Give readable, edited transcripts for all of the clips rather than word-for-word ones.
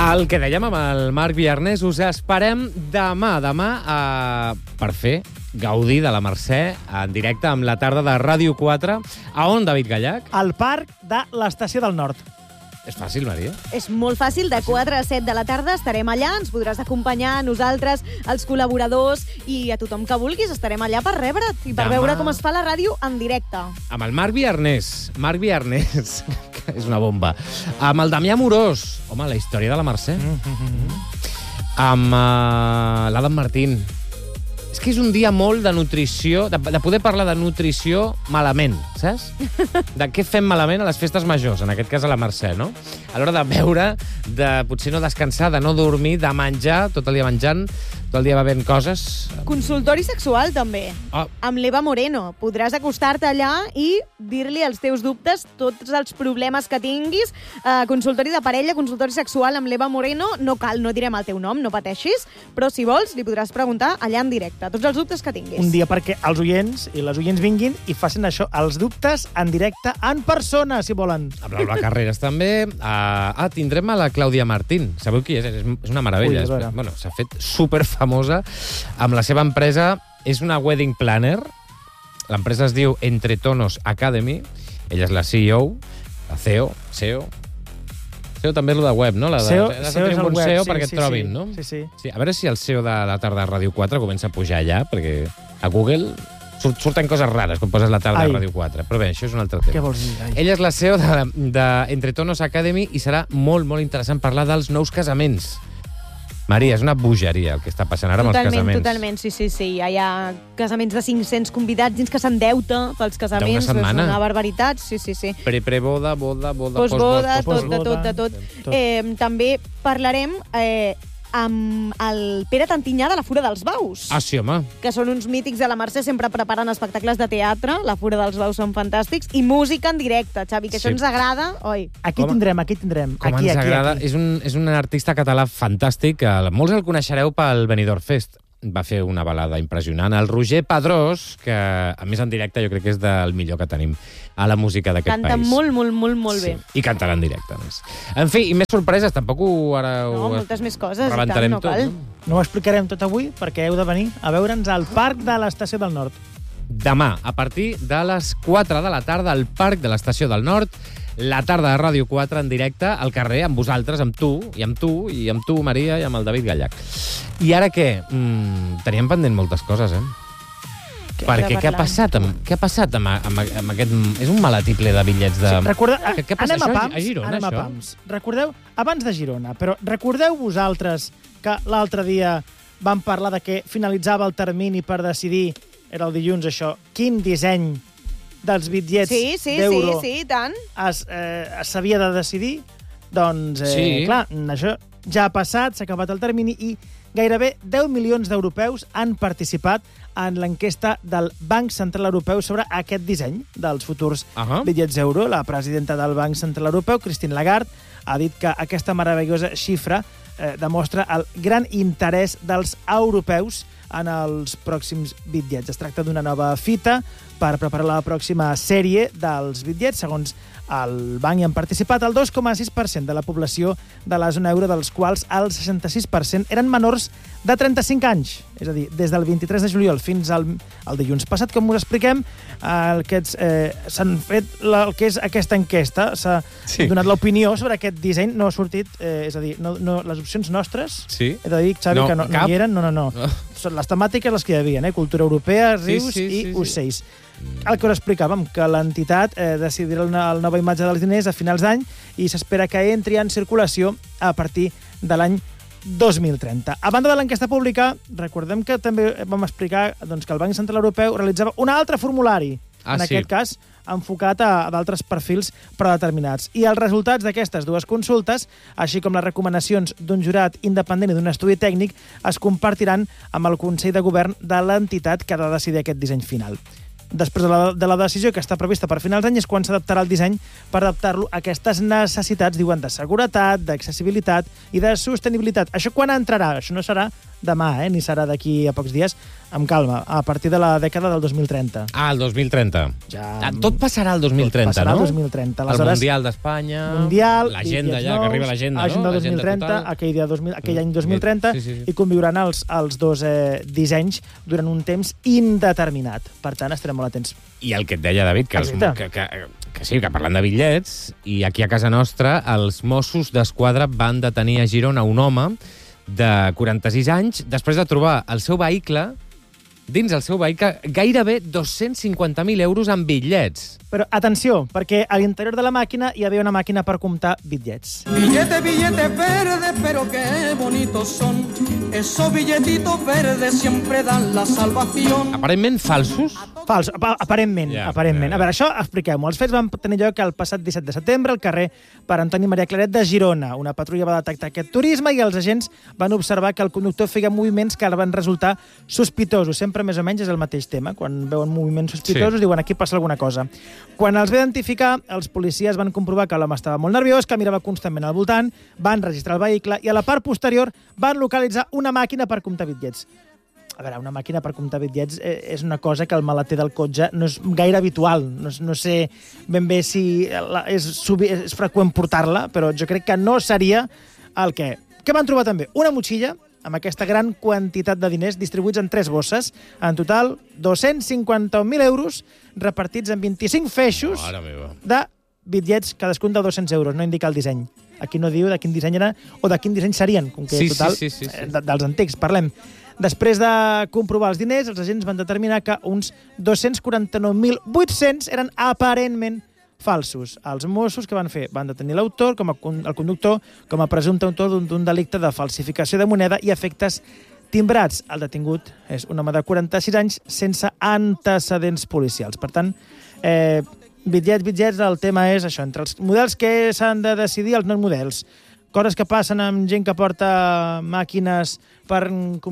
El que dèiem amb el Marc Viarnés, us esperem demà per fer gaudir de la Mercè en directe amb la tarda de Ràdio 4. A on, David Gallac? Al parc de l'Estació del Nord. És fàcil, Maria. És molt fàcil, de 4 a 7 de la tarda estarem allà, ens podràs acompanyar a nosaltres, als col·laboradors i a tothom que vulguis, estarem allà per rebre't i per veure com es fa la ràdio en directe. Amb el Marc Viarnés, que és una bomba. Amb el Damià Morós, home, la història de la Mercè. Amb l'Adam Martín. És que és un dia molt de nutrició, de poder parlar de nutrició malament, saps? De què fem malament a les festes majors, en aquest cas a la Mercè, no? A l'hora de beure, de potser no descansar, de no dormir, de menjar, tot el dia menjant, tot el dia bevent coses. Consultori sexual, també. Oh. Amb l'Eva Moreno. Podràs acostar-te allà i dir-li els teus dubtes, tots els problemes que tinguis. Consultori de parella, consultori sexual amb l'Eva Moreno. No cal, no direm el teu nom, no pateixis, però si vols li podràs preguntar allà en directe tots els dubtes que tinguis. Un dia perquè els oients i les oients vinguin i facin això, els dubtes en directe, en persona, si volen. Amb l'Alba Carreras també. Tindrem a la Clàudia Martín. Sabeu qui és? És una meravella. Ui, s'ha fet superfamosa amb la seva empresa. És una wedding planner. L'empresa es diu Entre Tonos Academy. Ella és la CEO, la CEO. SEO també és el de web, no? SEO és el bon web, SEO sí, perquè et trobin, sí. no? Sí. A veure si el SEO de la tarda de Ràdio 4 comença a pujar allà, perquè a Google surten coses rares quan poses la tarda de Ràdio 4. Però bé, això és un altre tema. Què vols dir? Ella és la CEO de Entre Tonos Academy i serà molt, molt interessant parlar dels nous casaments. Maria, és una bogeria el que està passant ara amb els casaments. Totalment, sí. Hi ha casaments de 500 convidats dins que s'endeuta pels casaments. D'una setmana. És una barbaritat, sí. Preboda, boda, Postboda, postboda, tot. També parlarem amb el Pere Tantinyà de la Fura dels Baus. Ah, sí, home. Que són uns mítics de la Mercè, sempre preparant espectacles de teatre. La Fura dels Baus són fantàstics. I música en directe, Xavi, que això ens agrada, oi? Aquí tindrem. Com ens agrada. És un artista català fantàstic. Molts el coneixereu pel Benidorm Fest. Va fer una balada impressionant. El Roger Pedrós, que a més en directe jo crec que és del millor que tenim a la música d'aquest país. Canta molt bé. I cantarà en directe, a més. En fi, i més sorpreses, tampoc moltes més coses, rebentarem no cal. No ho explicarem tot avui, perquè heu de venir a veure'ns al Parc de l'Estació del Nord. Demà, a partir de les 4 de la tarda, al Parc de l'Estació del Nord, la tarda de Ràdio 4 en directe al carrer, amb vosaltres, amb tu, Maria, i amb el David Gallac. I ara què? Teníem pendent moltes coses, Perquè què ha passat amb aquest... És un maletí ple de bitllets de... Sí, anem a Pams, a Girona, això? Recordeu, abans de Girona, però recordeu vosaltres que l'altre dia vam parlar de que finalitzava el termini per decidir, era el dilluns això, quin disseny dels bitllets d'euro sí, tant. s'havia de decidir? Doncs, clar, això ja ha passat, s'ha acabat el termini i gairebé 10 milions d'europeus han participat en l'enquesta del Banc Central Europeu sobre aquest disseny dels futurs bitllets d'euro. La presidenta del Banc Central Europeu, Christine Lagarde, ha dit que aquesta meravellosa xifra demostra el gran interès dels europeus en els pròxims bitllets. Es tracta d'una nova fita per preparar la pròxima sèrie dels bitllets. Segons el banc hi han participat el 2,6% de la població de la zona euro, dels quals el 66% eren menors de 35 anys. És a dir, des del 23 de juliol fins al dilluns passat, com us expliquem, s'han fet el que és aquesta enquesta. S'ha donat l'opinió sobre aquest disseny. No ha sortit, és a dir, les opcions nostres, he de dir, Xavi, que no hi eren. No. Són les temàtiques les que hi havia, cultura europea, rius i ocells. El que us explicàvem, que l'entitat decidirà la nova imatge dels diners a finals d'any i s'espera que entri en circulació a partir de l'any 2030. A banda de l'enquesta pública, recordem que també vam explicar que el Banc Central Europeu realitzava un altre formulari, en aquest cas enfocat a d'altres perfils predeterminats. I els resultats d'aquestes dues consultes, així com les recomanacions d'un jurat independent i d'un estudi tècnic, es compartiran amb el Consell de Govern de l'entitat que ha de decidir aquest disseny final. Després de la decisió que està prevista per finals d'any és quan s'adaptarà el disseny per adaptar-lo a aquestes necessitats, diuen, de seguretat, d'accessibilitat i de sostenibilitat. Això quan entrarà? Això no serà demà, ni serà d'aquí a pocs dies, amb calma, a partir de la dècada del 2030. Ah, el 2030. Ja... Tot passarà el 2030, passarà no? el 2030. El Mundial d'Espanya, l'agenda ja, que arriba l'agenda, no? Agenda 2030, aquell any 2030, i conviuran els dos dissenys durant un temps indeterminat. Per tant, estarem molt atents. I el que et deia, David, que sí, que parlant de bitllets, i aquí a casa nostra, els Mossos d'Esquadra van detenir a Girona un home de 46 anys, després de trobar el seu vehicle, dins el seu vehicle, gairebé 250.000 euros en bitllets. Però atenció, perquè a l'interior de la màquina hi havia una màquina per comptar bitllets. Billete, billete verde, pero qué bonitos son. Esos billetitos verdes siempre dan la salvación. Aparentment falsos? Fals, aparentment. A veure, això expliquem-ho. Els fets van tenir lloc el passat 17 de setembre al carrer per Antoni Maria Claret de Girona. Una patrulla va detectar aquest turisme i els agents van observar que el conductor feia moviments que van resultar sospitosos. Sempre més o menys és el mateix tema. Quan veuen moviments sospitosos diuen aquí passa alguna cosa. Quan els va identificar, els policies van comprovar que l'home estava molt nerviós, que mirava constantment al voltant, van registrar el vehicle i a la part posterior van localitzar una màquina per comptar bitllets. A veure, una màquina per comptar bitllets és una cosa que el maleter del cotxe no és gaire habitual. No sé ben bé si és freqüent portar-la, però jo crec que no seria el que... Què van trobar també? Una motxilla amb aquesta gran quantitat de diners distribuïts en 3 bosses. En total, 251.000 euros repartits en 25 feixos de bitllets, cadascun de 200 euros. No indica el disseny. Aquí no diu de quin disseny era o de quin disseny serien, com que total dels antics parlem. Després de comprovar els diners, els agents van determinar que uns 249.800 eren aparentment falsos. Els Mossos que van fer? Van detenir l'autor, el conductor, com a presumpte autor d'un delicte de falsificació de moneda i efectes timbrats. El detingut és un home de 46 anys sense antecedents policials. Per tant, bitllets, el tema és això, entre els models que s'han de decidir, els nous models. Coses que passen amb gent que porta màquines per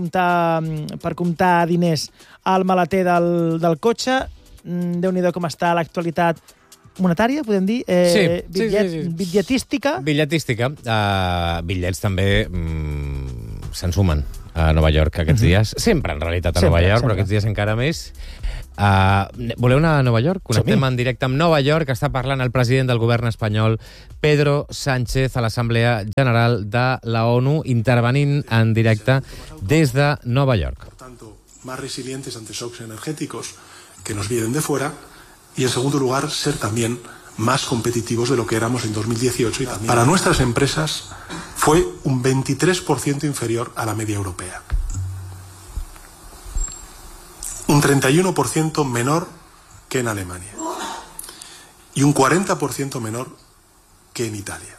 comptar diners al maleter del cotxe. Déu-n'hi-do com està l'actualitat monetària, podem dir? Bitlletística? Bitlletística. Bitllets també se'n sumen a Nova York aquests dies. Sempre, en realitat, a Nova York, però aquests dies encara més. Voleu anar a Nova York? Connectem en directe amb Nova York. Està parlant el president del govern espanyol, Pedro Sánchez, a l'Assemblea General de la ONU, intervenint en directe des de Nova York. Por tanto, más resilientes ante shocks energéticos que nos vienen de fuera. Y, en segundo lugar, ser también más competitivos de lo que éramos en 2018. Y también para nuestras empresas fue un 23% inferior a la media europea. Un 31% menor que en Alemania. Y un 40% menor que en Italia.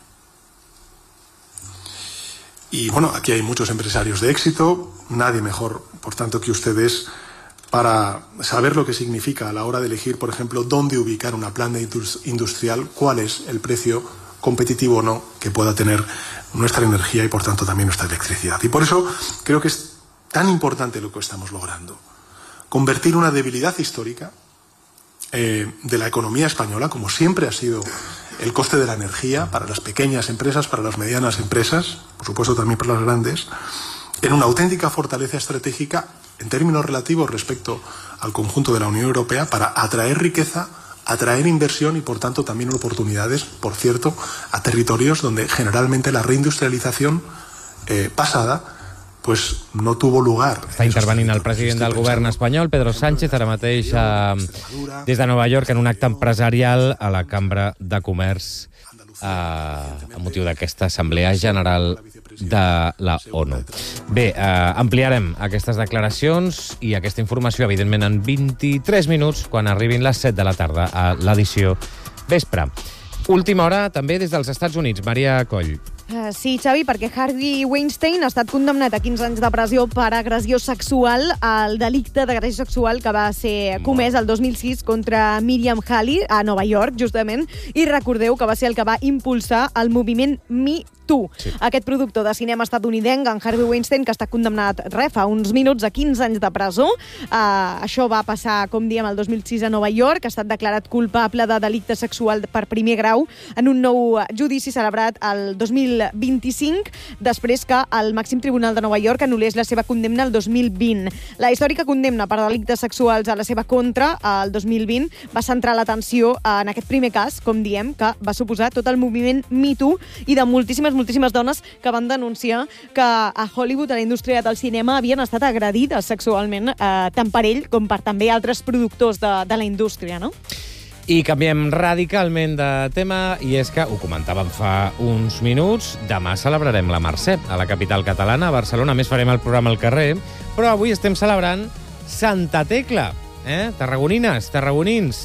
Y, bueno, aquí hay muchos empresarios de éxito. Nadie mejor, por tanto, que ustedes para saber lo que significa a la hora de elegir, por ejemplo, dónde ubicar una planta industrial, cuál es el precio competitivo o no que pueda tener nuestra energía y, por tanto, también nuestra electricidad. Y por eso creo que es tan importante lo que estamos logrando. Convertir una debilidad histórica de la economía española, como siempre ha sido el coste de la energía para las pequeñas empresas, para las medianas empresas, por supuesto también para las grandes, en una auténtica fortaleza estratégica en términos relativos respecto al conjunto de la Unión Europea para atraer riqueza, atraer inversión y, por tanto, también oportunidades, por cierto, a territorios donde generalmente la reindustrialización pasada pues no tuvo lugar. Està intervenint el president del govern espanyol, Pedro Sánchez, ara mateix des de Nova York en un acte empresarial a la Cambra de Comerç a motiu d'aquesta Assemblea General de la ONU. Bé, ampliarem aquestes declaracions i aquesta informació, evidentment, en 23 minuts, quan arribin les 7 de la tarda a l'edició Vespre. Última hora, també des dels Estats Units. Maria Coll. Sí, Xavi, perquè Harvey Weinstein ha estat condemnat a 15 anys de presó per agressió sexual, el delicte d'agressió sexual que va ser comès el 2006 contra Miriam Halley a Nova York, justament, i recordeu que va ser el que va impulsar el moviment Me Tu. Sí. Aquest productor de cinema estatunidenc, en Harvey Weinstein, que està condemnat fa uns minuts a 15 anys de presó. Això va passar, com diem, el 2006 a Nova York. Ha estat declarat culpable de delicte sexual per primer grau en un nou judici celebrat el 2025, després que el màxim tribunal de Nova York anul·lés la seva condemna el 2020. La històrica condemna per delictes sexuals a la seva contra el 2020 va centrar l'atenció en aquest primer cas, com diem, que va suposar tot el moviment Me Too i de moltíssimes dones que van denunciar que a Hollywood, a la indústria del cinema, havien estat agredides sexualment tant per ell com per també altres productors de la indústria, no? I canviem radicalment de tema, i és que, ho comentàvem fa uns minuts, demà celebrarem la Mercè a la capital catalana, a Barcelona. A més, farem el programa al carrer, però avui estem celebrant Santa Tecla, tarragonines, tarragonins.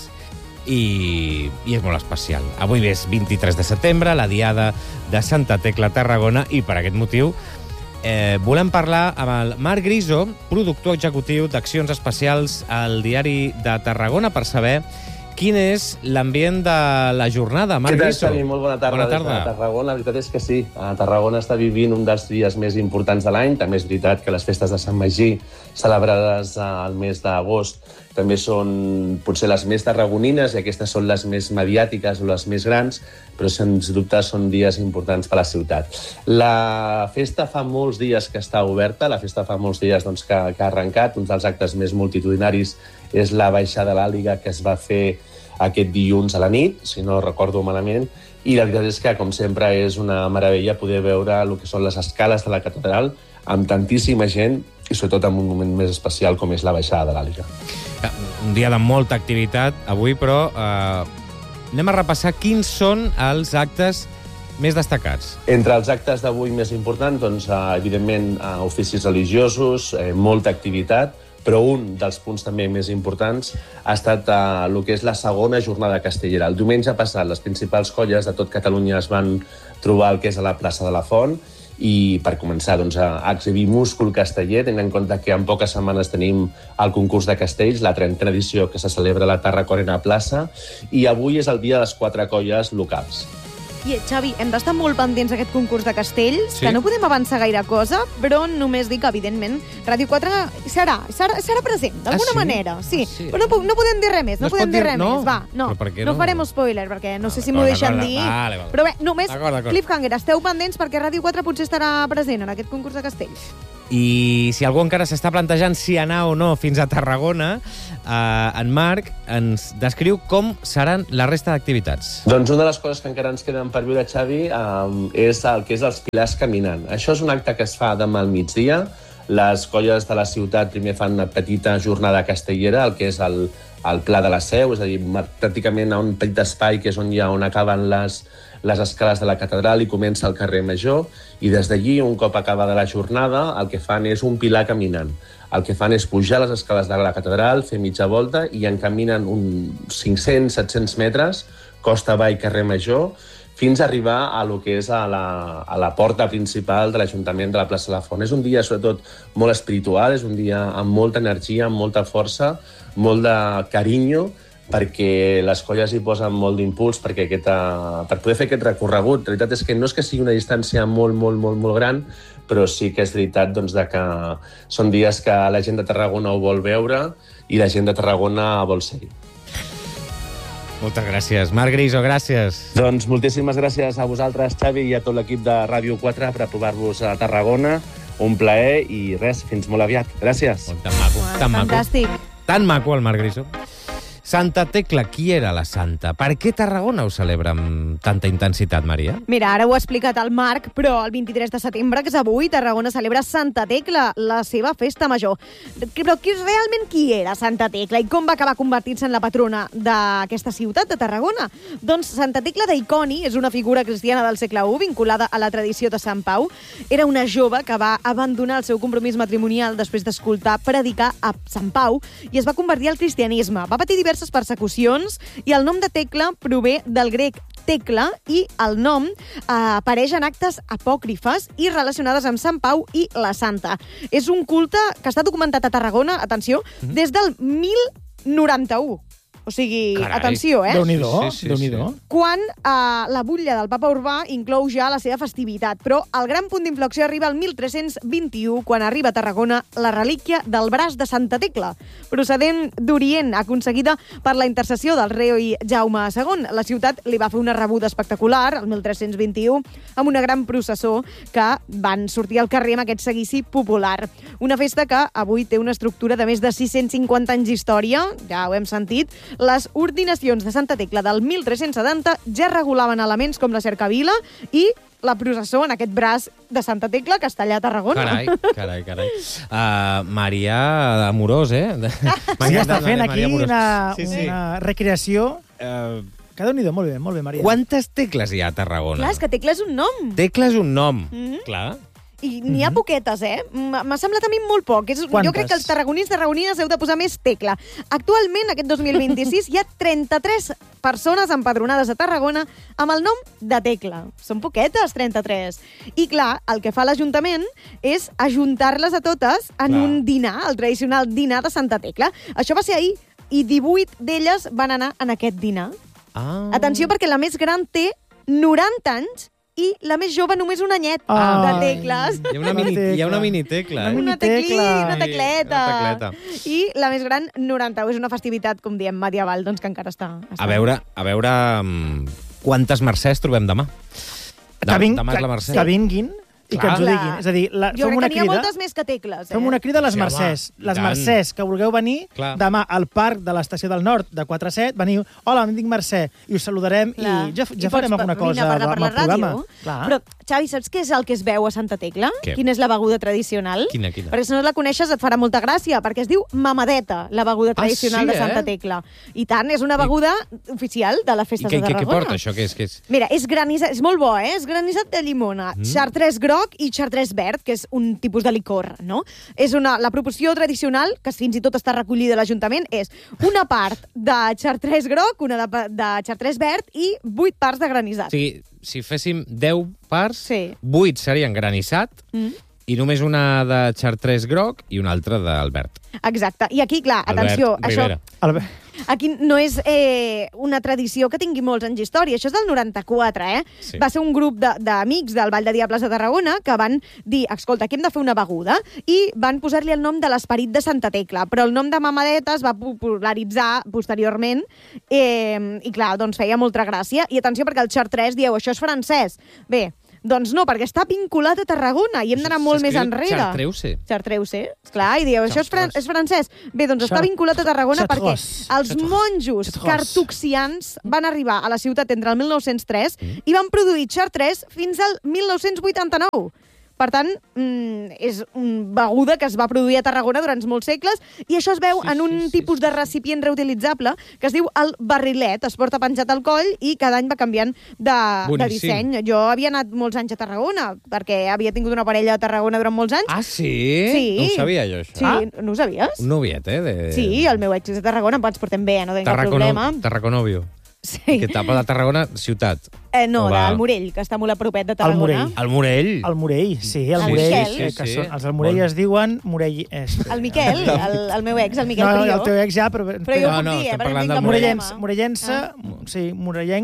I és molt especial. Avui és 23 de setembre, la diada de Santa Tecla a Tarragona, i per aquest motiu volem parlar amb el Marc Griso, productor executiu d'Accions Especials al Diari de Tarragona, per saber quin és l'ambient de la jornada. Marc Griso. Què tal, Xavi? Molt bona tarda. Des de Tarragona. La veritat és que sí. Tarragona està vivint un dels dies més importants de l'any. També és veritat que les festes de Sant Magí, celebrades al mes d'agost, també són potser les més tarragonines, i aquestes són les més mediàtiques o les més grans, però sens dubte són dies importants per a la ciutat. La festa fa molts dies que està oberta, la festa fa molts dies que ha arrencat. Un dels actes més multitudinaris és la baixada de l'Àliga, que es va fer aquest dilluns a la nit, si no recordo malament, i la veritat és que, com sempre, és una meravella poder veure el que són les escales de la catedral amb tantíssima gent i sobretot en un moment més especial com és la baixada de l'Àliga. Un dia de molta activitat avui, però anem a repassar quins són els actes més destacats. Entre els actes d'avui més importants, evidentment, oficis religiosos, molta activitat, però un dels punts també més importants ha estat el que és la segona jornada castellera. El diumenge passat, les principals colles de tot Catalunya es van trobar el que és a la plaça de la Font, i per començar a exhibir múscul casteller, tenint en compte que en poques setmanes tenim el concurs de castells, la 30a edició que se celebra a la Tarraconina Plaça, i avui és el dia de les 4 colles locals. I, Xavi, hem d'estar molt pendents d'aquest concurs de castells, que no podem avançar gaire cosa, però només dic que, evidentment, Ràdio 4 serà present, d'alguna manera. Sí, però no podem dir res més, no podem dir res més. Va, no farem spoiler, perquè no sé si m'ho deixen dir. Però bé, només cliffhanger, esteu pendents perquè Ràdio 4 potser estarà present en aquest concurs de castells. I si algú encara s'està plantejant si anar o no fins a Tarragona, en Marc ens descriu com seran la resta d'activitats. Doncs una de les coses que encara ens queden per viure, Xavi, és el que és els Pilars Caminant. Això és un acte que es fa demà al migdia. Les colles de la ciutat primer fan una petita jornada castellera, el que és el Pla de la Seu, és a dir, pràcticament a un petit espai que és on acaben les escales de la catedral i comença el carrer Major, i des d'allí, un cop acabada la jornada, el que fan és un pilar caminant. El que fan és pujar les escales de la catedral, fer mitja volta, i encaminen uns 500-700 metres, costa avall carrer Major, fins a arribar a lo que és a la porta principal de l'Ajuntament de la plaça de la Font. És un dia, sobretot, molt espiritual, és un dia amb molta energia, amb molta força, molt de carinyo, perquè les colles hi posen molt d'impuls per poder fer aquest recorregut. La veritat és que no és que sigui una distància molt, molt, molt, molt gran, però sí que és veritat que són dies que la gent de Tarragona ho vol veure i la gent de Tarragona vol ser-hi. Moltes gràcies. Marc Griso, gràcies. Doncs moltíssimes gràcies a vosaltres, Xavi, i a tot l'equip de Ràdio 4 per aprovar-vos a Tarragona. Un plaer i res, fins molt aviat. Gràcies. Tan maco, tan maco. Fantàstic. Tan maco el Marc Griso. Santa Tecla, qui era la santa? Per què Tarragona ho celebra amb tanta intensitat, Maria? Mira, ara ho ha explicat el Marc, però el 23 de setembre, que és avui, Tarragona celebra Santa Tecla, la seva festa major. Però realment qui era Santa Tecla i com va acabar convertint-se en la patrona d'aquesta ciutat, de Tarragona? Doncs Santa Tecla d'Iconi és una figura cristiana del segle I vinculada a la tradició de Sant Pau. Era una jove que va abandonar el seu compromís matrimonial després d'escoltar predicar a Sant Pau i es va convertir al cristianisme. Va patir diverses persecucions i el nom de Tecla prové del grec Tecla i el nom apareix en actes apòcrifes i relacionades amb Sant Pau i la Santa. És un culte que està documentat a Tarragona, atenció, des del 1091. O sigui, Carai. atenció, Déu-n'hi-do, Sí. Quan la butlla del papa Urbà inclou ja la seva festivitat. Però el gran punt d'inflexió arriba al 1321, quan arriba a Tarragona la relíquia del braç de Santa Tecla, procedent d'Orient, aconseguida per la intercessió del rei Jaume II. La ciutat li va fer una rebuda espectacular, el 1321, amb una gran processó que van sortir al carrer amb aquest seguici popular. Una festa que avui té una estructura de més de 650 anys d'història, ja ho hem sentit. Les ordinacions de Santa Tecla del 1370 ja regulaven elements com la cercavila i la processó en aquest braç de Santa Tecla que està allà a Tarragona. Carai. Maria Amorós, eh? Sí, està fent aquí una recreació. Que Déu-n'hi-do, molt bé, Maria. Quantes tecles hi ha a Tarragona? Clar, és que Tecla és un nom. Tecla és un nom, clar. I n'hi ha poquetes, eh? M'ha semblat a mi molt poc. Jo crec que els tarragonins heu de posar més Tecla. Actualment, aquest 2026, hi ha 33 persones empadronades a Tarragona amb el nom de Tecla. Són poquetes, 33. I, clar, el que fa l'Ajuntament és ajuntar-les a totes en un dinar, el tradicional dinar de Santa Tecla. Això va ser ahir, i 18 d'elles van anar en aquest dinar. Atenció, perquè la més gran té 90 anys i la més jove només un anyet de tecles. Hi ha una mini tecla, eh? Una tecleta. I la més gran, 91. És una festivitat, com diem, medieval, doncs que encara està. A veure quantes mercès trobem demà. Demà és la mercè. Que vinguin i que ens ho diguin. És a dir, jo crec que n'hi ha moltes més que tecles. Fem una crida a les mercès. Les mercès que vulgueu venir demà al parc de l'Estació del Nord de 4 a 7, veniu, hola, em dic Mercè, i us saludarem i ja farem alguna cosa amb el programa. Però, Xavi, saps què és el que es veu a Santa Tecla? Quina és la beguda tradicional? Quina? Perquè si no la coneixes et farà molta gràcia, perquè es diu mamadeta, la beguda tradicional de Santa Tecla. I tant, és una beguda oficial de les festes de Tarragona. Què porta això? Què és? Mira, és granissat, és molt bo, és granissat de llimona, xartrés groc i xartrés verd, que és un tipus de licor, no? És la proporció tradicional, que fins i tot està recollida a l'Ajuntament, és una part de xartrés groc, una de xartrés verd i 8 parts de granissat. O sigui, si féssim 10 parts, 8 serien granissat i només una de xartrés groc i una altra del verd. Exacte. I aquí, clar, atenció, això... Aquí no és una tradició que tingui molts anys d'història. Això és del 94, eh? Sí. Va ser un grup d'amics del Vall de Diables de Tarragona que van dir, escolta, aquí hem de fer una beguda, i van posar-li el nom de l'Esperit de Santa Tecla. Però el nom de mamadeta es va popularitzar posteriorment i, clar, doncs feia molta gràcia. I atenció, perquè el xartrés, dieu, això és francès. Bé, doncs no, perquè està vinculat a Tarragona i hem d'anar molt més enrere. Chartreuse, esclar, i dieu, això és francès. Bé, doncs està vinculat a Tarragona perquè els monjos cartuxians van arribar a la ciutat entre el 1903 i van produir xartrés fins al 1989. Per tant, és una beguda que es va produir a Tarragona durant molts segles i això es veu en un tipus de recipient reutilitzable que es diu el barrilet. Es porta penjat al coll i cada any va canviant de disseny. Jo havia anat molts anys a Tarragona perquè havia tingut una parella a Tarragona durant molts anys. Ah, sí? Sí. No ho sabia jo, això. Sí, no ho sabies? Un noviet, Sí, el meu ex és de Tarragona, ens portem bé, no tenim cap problema. Tarraconovio. Sí. Que tapa de Tarragona, ciutat. No, del Morell, que està molt a propet de Tarragona. El Morell? El Morell, sí, el Morell. Els del Morell es diuen Morell... El Miquel, el meu ex, el Miquel Prió. No, el teu ex ja, però... Però jo puc dir, per exemple, Morellensa, sí, morellenc,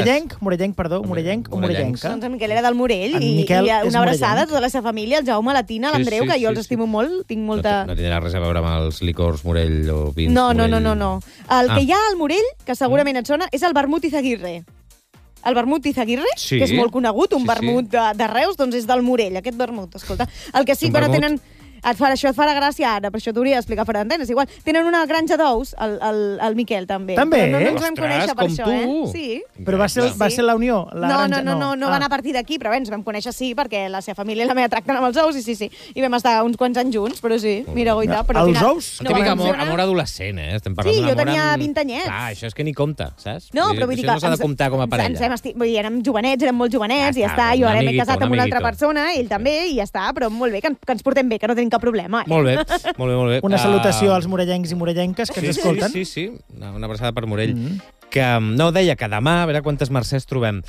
perdó, morellenc o morellenca. Doncs el Miquel era del Morell i una abraçada a tota la seva família, el Jaume, la Tina, l'Andreu, que jo els estimo molt, tinc molta... No tindrà res a veure amb els licors Morell o vins Morell. No. El que hi ha al Morell, que segurament et sona, és el vermut Izaguirre. El vermut Izaguirre, que és molt conegut, un vermut de Reus, doncs és del Morell, aquest vermut, escolta. El que sí, però tenen... Això et farà gràcia ara, però això t'hauria d'explicar fora d'antena, és igual. Tenen una granja d'ous, el Miquel, també. També? Però no ens vam conèixer per això, Sí. Però va ser la unió? No va anar a partir d'aquí, però bé, ens vam conèixer perquè la seva família i la meva tracten amb els ous, i sí. I vam estar uns quants anys junts, però sí, mira, goita. Els ous? Típic amor adolescent, eh? Estem parlant jo tenia 20 anyets. Clar, això és que ni compta, saps? No, però vull dir que... Això no s'ha de comptar com a parella. Vull dir, érem jovenets, érem molt jovenets, i ja està. Jo ara m'he casat amb una altra persona, ell també, i ja està, però molt bé, que ens portem bé, que no tenim cap problema. Molt bé. Una salutació als morellencs i morellenques que ens escolten. Sí. Una abraçada per Morell. Que no, deia que demà, a veure quantes mercès trobem.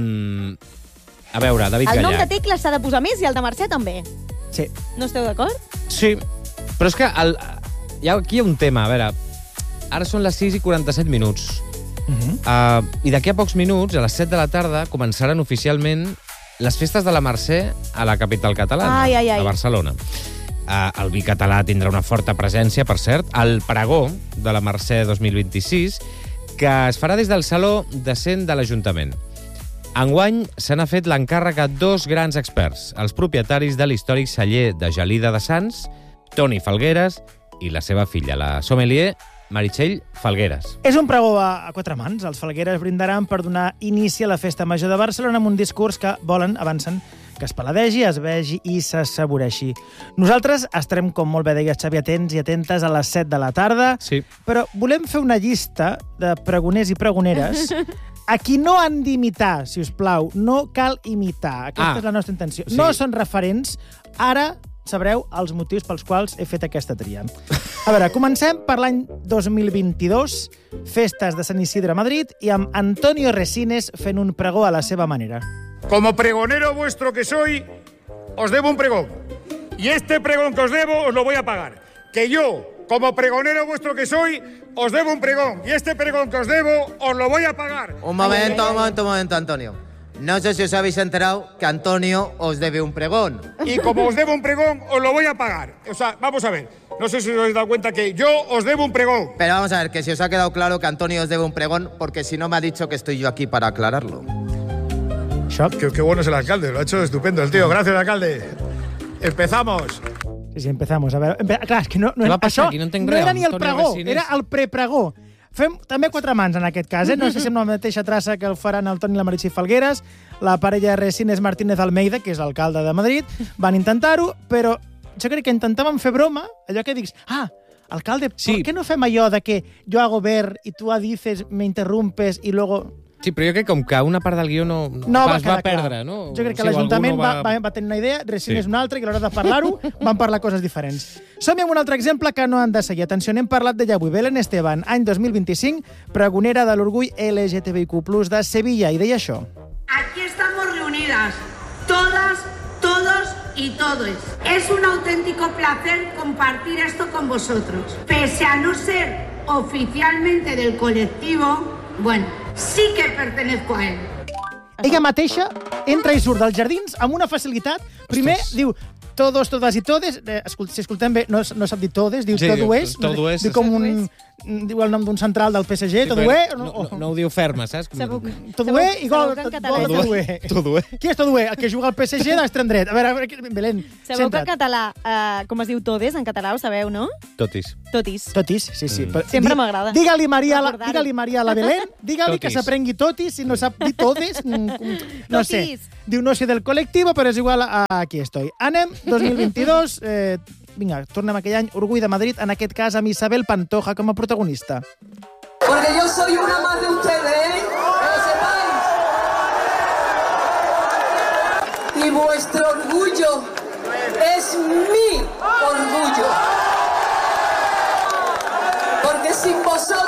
A veure, David Gallà. El nom de Tecla s'ha de posar més i el de Mercè també. Sí. No esteu d'acord? Sí, però és que aquí hi ha un tema, a veure... ara són les 6:47. I d'aquí a pocs minuts, a les 7 de la tarda, començaran oficialment les festes de la Mercè a la capital catalana, a Barcelona. El vi català tindrà una forta presència, per cert, al pregó de la Mercè 2026, que es farà des del Saló de Cent de l'Ajuntament. Enguany se n'ha fet l'encàrrec a dos grans experts, els propietaris de l'històric celler de Gelida de Sants, Toni Falgueres, i la seva filla, la sommelier Meritxell Falgueres. És un pregó a quatre mans. Els Falgueres brindaran per donar inici a la Festa Major de Barcelona amb un discurs que avancen, que es paladegi, es vegi i s'assaboreixi. Nosaltres estarem, com molt bé deies, Xavi, atents i atentes a les 7 de la tarda, sí. Però volem fer una llista de pregoners i pregoneres a qui no han d'imitar, si us plau. No cal imitar. Aquesta és la nostra intenció. Sí. No són referents. Ara sabreu els motius pels quals he fet aquesta tria. A veure, comencem per l'any 2022, festes de Sant Isidre a Madrid, i amb Antonio Resines fent un pregó a la seva manera. Como pregonero vuestro que soy, os debo un pregón. Y este pregón que os debo, os lo voy a pagar. Que yo, como pregonero vuestro que soy, os debo un pregón. Y este pregón que os debo, os lo voy a pagar. Un momento, Antonio. No sé si os habéis enterado que Antonio os debe un pregón. Y como os debo un pregón, os lo voy a pagar. O sea, vamos a ver. No sé si os habéis dado cuenta que yo os debo un pregón. Pero vamos a ver, que si os ha quedado claro que Antonio os debe un pregón, porque si no me ha dicho que estoy yo aquí para aclararlo. Qué bueno es el alcalde, lo ha hecho estupendo el tío. Gracias, alcalde. Empezamos. Sí, empezamos. A veure, clar, és que no era ni el pregó, era el prepregó. Fem també quatre mans, en aquest cas, No sé si amb la mateixa traça que el faran el Toni i la Meritxell Falgueres, la parella Resines Martínez Almeida, que és l'alcalde de Madrid, van intentar-ho, però jo crec que intentaven fer broma, allò que dics, alcalde, ¿por qué no fem allò de que yo hago ver y tú dices, me interrumpes y luego... Sí, però jo crec com que una part del guió no es va perdre, no? Jo crec que l'Ajuntament va tenir una idea, Resines una altra, i a l'hora de parlar-ho van parlar coses diferents. Som-hi amb un altre exemple que no han de seguir. Atenció, n'hem parlat d'ella avui. Belén Esteban, any 2025, pregonera de l'orgull LGTBIQ+ de Sevilla, i deia això. Aquí estamos reunidas, todas, todos y todos. Es un auténtico placer compartir esto con vosotros. Pese a no ser oficialmente del colectivo, bueno, sí que pertenezco a él. Ella mateixa entra i surt dels jardins amb una facilitat. Primer diu todos, todas i todes. Si escoltem bé, no sap dir todes, diu todués. Diu com diu el nom d'un central del PSG, Todué. No ho diu ferma, saps? Todué i gol. Todué. Qui és Todué? El que juga al PSG d'extrem dret. A veure, Belén, sabeu que en català, com es diu todes, en català ho sabeu, no? Totis. Totis, sí. Sempre m'agrada. Digue-li Maria a la Belén, digue-li que s'aprengui totis, si no sap dir todes, no sé. Diu no sé del col·lectiu, però és igual, aquí estoy. Anem, 2022, vinga, tornem aquell any, Orgull de Madrid, en aquest cas amb Isabel Pantoja com a protagonista. Porque yo soy una más de ustedes, que lo sepáis. Y vuestro orgullo es mi orgullo. Porque sin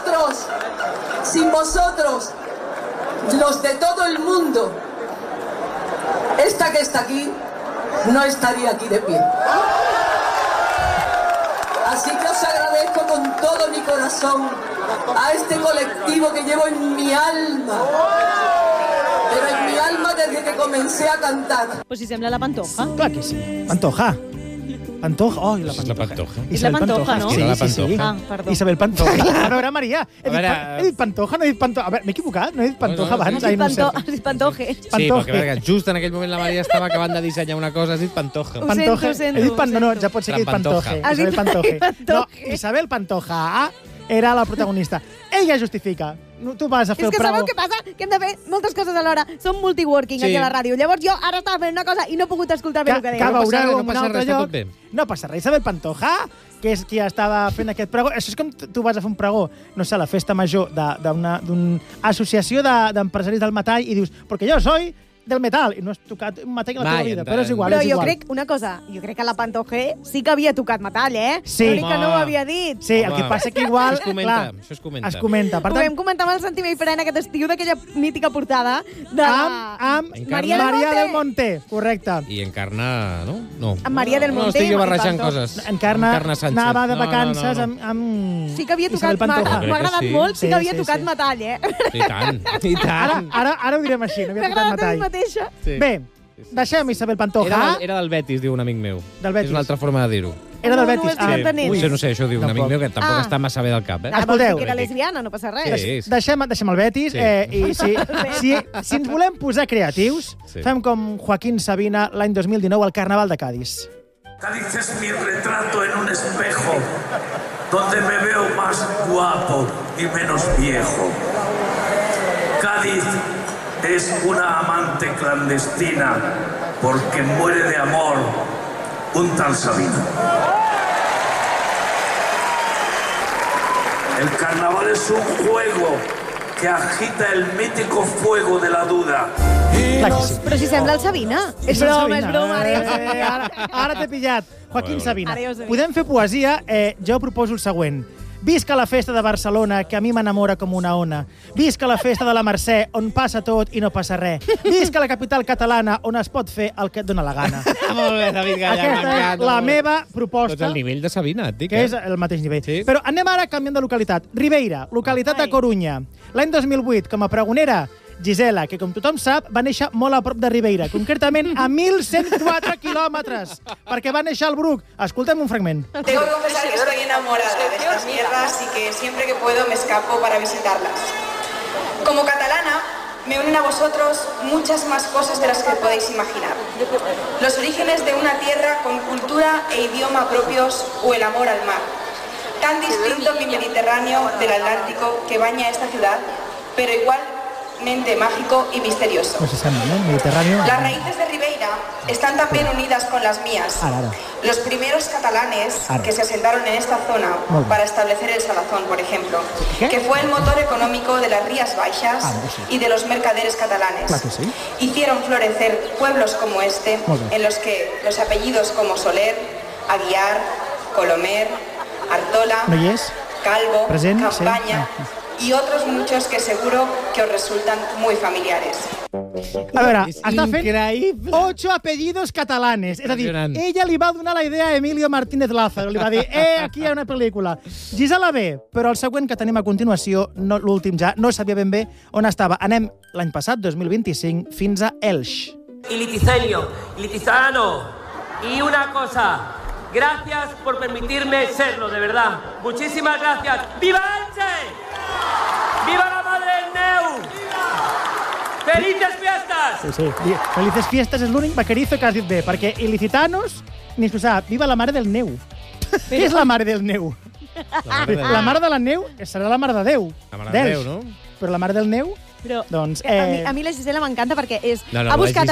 vosotros, los de todo el mundo, esta que está aquí, no estaría aquí de pie. Así que os agradezco con todo mi corazón a este colectivo que llevo en mi alma. Pero en mi alma desde que comencé a cantar. Pues si sembla la Pantoja. Clar que sí. Pantoja. Oh, la Pantoja. És la Pantoja, no? Sí. Perdó. Isabel Pantoja. A veure, Maria, he dit Pantoja, no he dit Pantoja. A veure, m'he equivocat, no he dit Pantoja abans. Has dit Pantoje. Sí, perquè just en aquell moment la Maria estava acabant de dissenyar una cosa, has dit Pantoja. Ho sento. No, ja pot ser que he dit Pantoje. Isabel Pantoje. No, Isabel Pantoja era la protagonista. Ella justifica. Tu vas a fer el pregó. Sabeu què passa? Que hem de fer moltes coses alhora. Som multiworking aquí a la ràdio. Llavors jo ara estava fent una cosa i no he pogut escoltar bé el que deia. Que veureu en un altre lloc. No passa res. Isabel Pantoja, que és qui estava fent aquest pregó. Això és com tu vas a fer un pregó, no sé, a la festa major d'una associació d'empresaris del metall i dius, perquè jo soy del metal i no has tocat un metall a la teva vida, però és igual. Però jo crec, una cosa, jo crec que la Pantoje sí que havia tocat metall, Sí. L'únic que no ho havia dit. Sí, el que passa que igual... Això es comenta. Es comenta. Per Ho tant, vam comentar amb el Santi Feren aquest estiu d'aquella mítica portada de amb Maria del Monte. Correcte. I Encarna, no? No. Amb Maria del Monte. No, estic jo barrejant Pantoja. coses. Encarna Sánchez. anava de vacances amb Sí que havia Isabel tocat, Pantoja. m'ha agradat molt, sí que havia tocat metall, I tant, i tant. Ara ho direm així, no havia M'ha tocat agradat a mi metall. mateixa. Bé, deixem Isabel Pantoja. Era del Betis, diu un amic meu. Del Betis. És una altra forma de dir-ho. Era del Betis. No sé, això diu un amic meu que tampoc està massa bé del cap. Escolteu. Que era lesbiana, no passa res. Deixem el Betis i si ens volem posar creatius, fem com Joaquín Sabina l'any 2019 al Carnaval de Cádiz. Cádiz es mi retrato en un espejo, donde me veo más guapo y menos viejo. Cádiz es una amante clandestina porque muere de amor un tal Sabina. El carnaval es un juego que agita el mítico fuego de la duda. Però si sembla el Sabina. És broma. Ara t'he pillat. Joaquín Sabina. Ara ja ho sé. Podem fer poesia? Jo proposo el següent. Visca la festa de Barcelona, que a mi m'enamora com una ona. Visca la festa de la Mercè, on passa tot i no passa res. Visca la capital catalana, on es pot fer el que et dona la gana. Molt bé, David Gallà. Aquesta és la meva proposta. Doncs el nivell de Sabina, et dic. Que és el mateix nivell. Sí. Però anem ara canviant de localitat. Ribeira, localitat de Corunya. L'any 2008, com a pregonera, Gisela, que com tothom sap, va néixer molt a prop de Ribeira, concretament a 1.104 quilòmetres, perquè va néixer al Bruc. Escolta'm un fragment. Tengo que confesar que estoy enamorada de estas tierras y que siempre que puedo me escapo para visitarlas. Como catalana, me unen a vosotros muchas más cosas de las que podéis imaginar. Los orígenes de una tierra con cultura e idioma propios o el amor al mar. Tan distinto mi Mediterráneo del Atlántico que baña esta ciudad, pero igualmente mágico y misterioso. No se sembla, ¿no? Mediterráneo. Las raíces de Ribeira están también unidas con las mías. Los primeros catalanes que se asentaron en esta zona para establecer el Salazón, por ejemplo, que fue el motor económico de las Rías Baixas y de los mercaderes catalanes. Hicieron florecer pueblos como este, en los que los apellidos como Soler, Aguiar, Colomer, Artola, Calvo, Campaña y otros muchos que seguro que os resultan muy familiares. A veure, està fent 8 apellidos catalanes. És a dir, ella li va donar la idea a Emilio Martínez Lázaro. Li va dir, aquí hi ha una pel·lícula. Gisela bé, però el següent que tenim a continuació, l'últim ja, no sabia ben bé on estava. Anem l'any passat, 2025, fins a Elx. Iliticelio, ilitizano. Y una cosa, gracias por permitirme serlo, de verdad. Muchísimas gracias. ¡Viva Elche! ¡Viva la Madre del Neu! ¡Felices fiestas! Sí. Felices fiestes és l'únic vaquerizo que has dit bé, perquè il·licitanos, ni s'ho sap, viva la Mare del Neu. Què és la Mare del Neu? La Mare de la Neu serà la Mare de Déu. La Mare de Déu, no? Però la Mare del Neu... Però doncs, a mi la Gisela m'encanta perquè ha buscat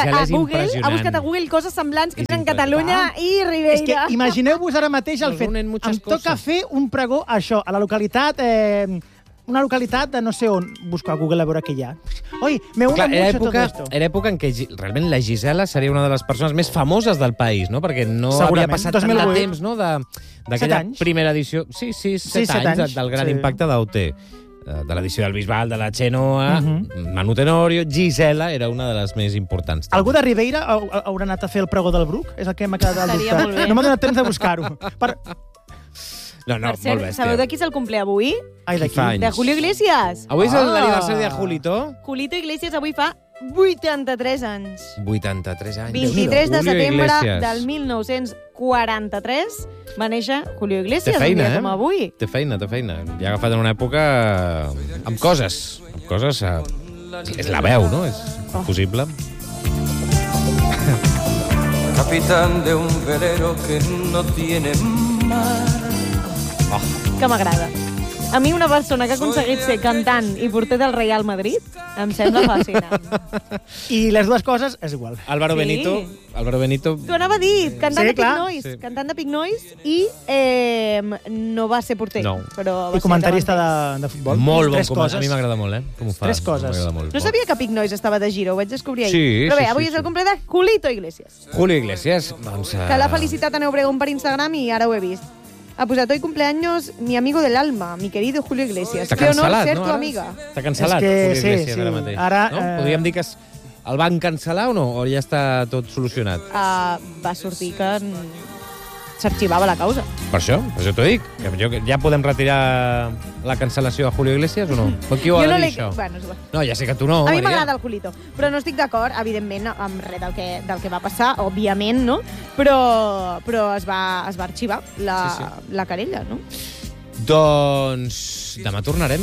a Google coses semblants que tenen Catalunya i Ribeira. És que imagineu-vos ara mateix el fet. Em toca fer un pregó això, a la localitat... una localitat de no sé on. Busco a Google a veure què hi ha. Oi, me una mucho todo esto. Era època en què realment la Gisela seria una de les persones més famoses del país, no? Perquè no havia passat tant de temps, no? D'aquella primera edició. Sí, 7 anys del gran impacte d'OT. De l'edició del Bisbal, de la Xenoa, Manu Tenorio, Gisela era una de les més importants. Algú de Ribeira haurà anat a fer el pregó del Bruc? És el que m'ha quedat al dubte. No m'ha donat temps de buscar-ho. No, per cert, sabeu de qui és el cumple avui? Ai, de qui? De Julio Iglesias. Avui és l'aniversari de Julito? Julito Iglesias avui fa 83 anys. 83 anys. 23 de setembre del 1943 va néixer Julio Iglesias, un dia com avui. Té feina. Ja ha agafat en una època amb coses. És la veu, no? És possible. Capitán de un velero que no tiene mar. Que m'agrada. A mi una persona que ha aconseguit ser cantant i porter del Real Madrid em sembla fascinant. I les dues coses és igual. Álvaro Benito... T'ho anava a dir, cantant Sí, de Pink clar. Noise. Cantant de Pink Noise i no va ser porter. No. Però va I comentarista ser de futbol. Molt bon Tres comentari. coses. A mi m'agrada molt, Com ho fas. Tres coses. M'agrada molt. No sabia que Pink Noise estava de gira, ho vaig descobrir ahir. Sí, Però bé, sí, avui sí, és el cumple de Julito Iglesias, Julio Iglesias, doncs... que l'ha felicitat a Neu Obregón per Instagram i ara ho he vist. Ha posat hoy cumpleaños mi amigo del alma, mi querido Julio Iglesias. Està Qué honor cancel·lat, ser no? tu amiga. Està cancel·lat, És que Julio sí, Iglesias, sí. ara mateix. Ara, no? Podríem dir que el van cancel·lar o no? O ja està tot solucionat? Va sortir que s'arxivava la causa. Per això t'ho dic. Que ja podem retirar la cancel·lació a Julio Iglesias o no? Qui ho ha de dir, això? Bueno, és igual. No, ja sé que tu no, A mi Maria. m'agrada el Julito, però no estic d'acord, evidentment, amb res del que va passar, òbviament, no? Però es va arxivar la querella, no? Doncs demà tornarem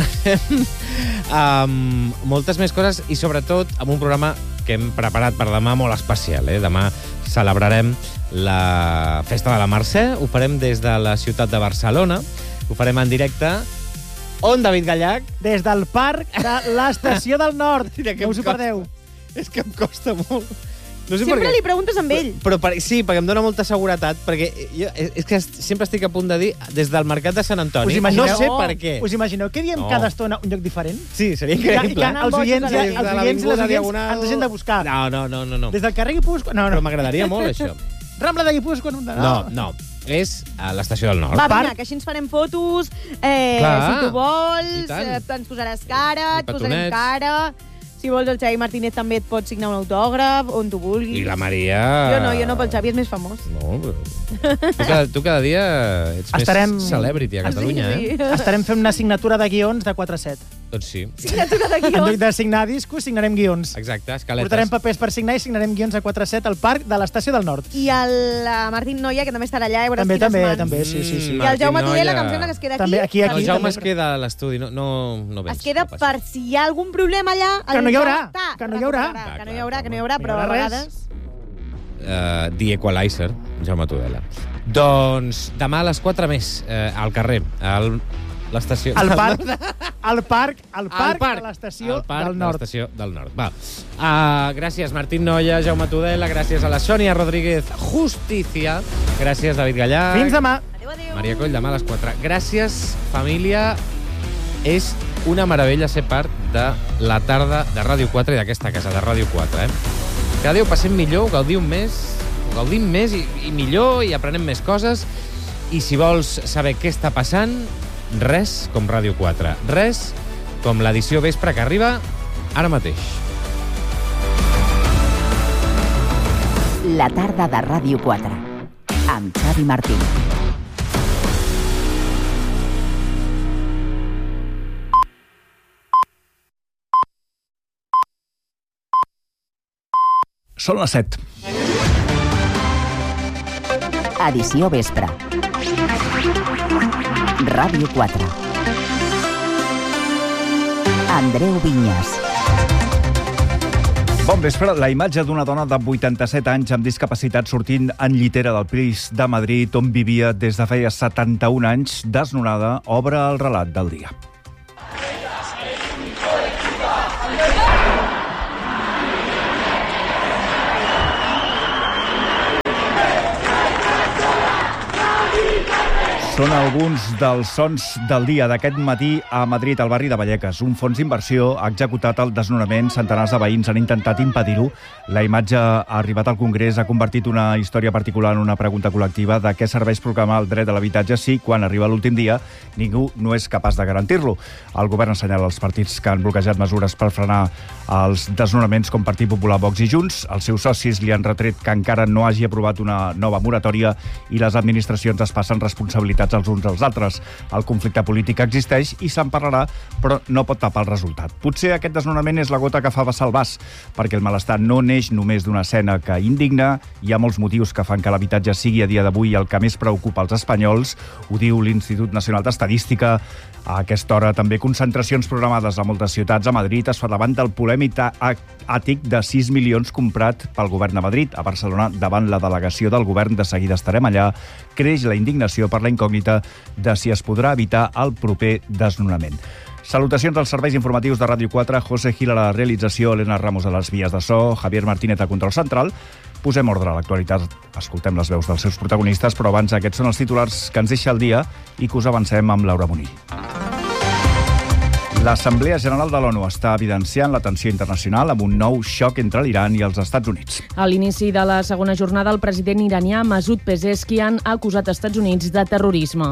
amb moltes més coses i sobretot amb un programa que hem preparat per demà molt especial. Demà celebrarem la Festa de la Mercè, ho farem des de la ciutat de Barcelona, ho farem en directe. On, David Gallac? Des del parc de l'Estació del Nord. No us ho perdeu. És que em costa molt. No sé Sempre li preguntes amb ell. Però sí, perquè em dona molta seguretat, perquè jo, és que sempre estic a punt de dir des del Mercat de Sant Antoni. No sé per què. Us imagineu que diem cada estona un lloc diferent? Sí, seria increïble. I que els oients i les oients ens deixen de buscar. No. Des del carrer Guipúscoa... No. Però m'agradaria molt, això. Rambla de Guipúscoa... No. És a l'Estació del Nord. Va, vine, que així ens farem fotos, si tu vols, ens posaràs cara, et posarem cara... Si vols, el Xavi Martínez també et pot signar un autògraf, on tu vulguis. I la Maria... Jo no, pel Xavi és més famós. No, però... Tu cada dia ets més celebrity a Catalunya, sí. Estarem fent una signatura de guions de 4 a 7. Doncs sí. Signatura de guions. En lloc de signar discos, signarem guions. Exacte, escaletes. Portarem papers per signar i signarem guions a 4 a 7 al parc de l'Estació del Nord. I el Martín Noia, que també estarà allà, veuràs quines mans. També, sí. I el Jaume Tudela, que em sembla que es queda aquí. També, aquí. El Jaume es queda a l'estudi, no vens. Es queda per si hi ha algun problema allà... Que no hi haurà, Que no hi haurà, però a vegades... The Equalizer, Jaume Tudela. Doncs demà a les 4 més, al carrer, l'estació... Al parc de l'Estació del Nord. L'Estació del Nord. Va. Gràcies, Martín Noia, Jaume Tudela, gràcies a la Sònia Rodríguez Justicia, gràcies, David Gallac. Fins demà. Adéu. Maria Coll, demà a les 4. Gràcies, família. És una meravella ser part de la tarda de Ràdio 4 i d'aquesta casa, de Ràdio 4. Cada dia ho passem millor, ho gaudim més i millor i aprenem més coses. I si vols saber què està passant, res com Ràdio 4. Res com l'edició vespre que arriba ara mateix. La tarda de Ràdio 4 amb Xavi Martín. Són les 7. Edició vespre. Ràdio 4. Andreu Vinyes. Bon vespre. La imatge d'una dona de 87 anys amb discapacitat sortint en llitera del Pris de Madrid, on vivia des de feia 71 anys, desnonada, obre el relat del dia. Són alguns dels sons del dia d'aquest matí a Madrid, al barri de Vallecas. Un fons d'inversió ha executat el desnonament. Centenars de veïns han intentat impedir-ho. La imatge ha arribat al Congrés, ha convertit una història particular en una pregunta col·lectiva de què serveix proclamar el dret a l'habitatge si, quan arriba l'últim dia, ningú no és capaç de garantir-lo. El govern assenyala els partits que han bloquejat mesures per frenar els desnonaments com Partit Popular, Vox i Junts. Els seus socis li han retret que encara no hagi aprovat una nova moratòria i les administracions es passen responsabilitats els uns als altres. El conflicte polític existeix i se'n parlarà, però no pot tapar el resultat. Potser aquest desnonament és la gota que fa vessar el vas, perquè el malestar no neix només d'una escena que indigna. Hi ha molts motius que fan que l'habitatge sigui a dia d'avui el que més preocupa als espanyols. Ho diu l'Institut Nacional d'Estadística. A aquesta hora també concentracions programades a moltes ciutats. A Madrid es fa davant del polèmic àtic de 6 milions comprat pel govern de Madrid. A Barcelona, davant la delegació del govern, de seguida estarem allà, creix la indignació per la incògnita incògnita de si es podrà evitar el proper desnonament. Salutacions als serveis informatius de Ràdio 4, José Gil a la realització, Elena Ramos a les vies de so, Javier Martínez a control central. Posem ordre a l'actualitat, escoltem les veus dels seus protagonistes, però abans aquests són els titulars que ens deixa el dia i que us avancem amb Laura Munill. L'Assemblea General de l'ONU està evidenciant la tensió internacional amb un nou xoc entre l'Iran i els Estats Units. A l'inici de la segona jornada, el president iranià Masoud Pezeshkian ha acusat els Estats Units de terrorisme.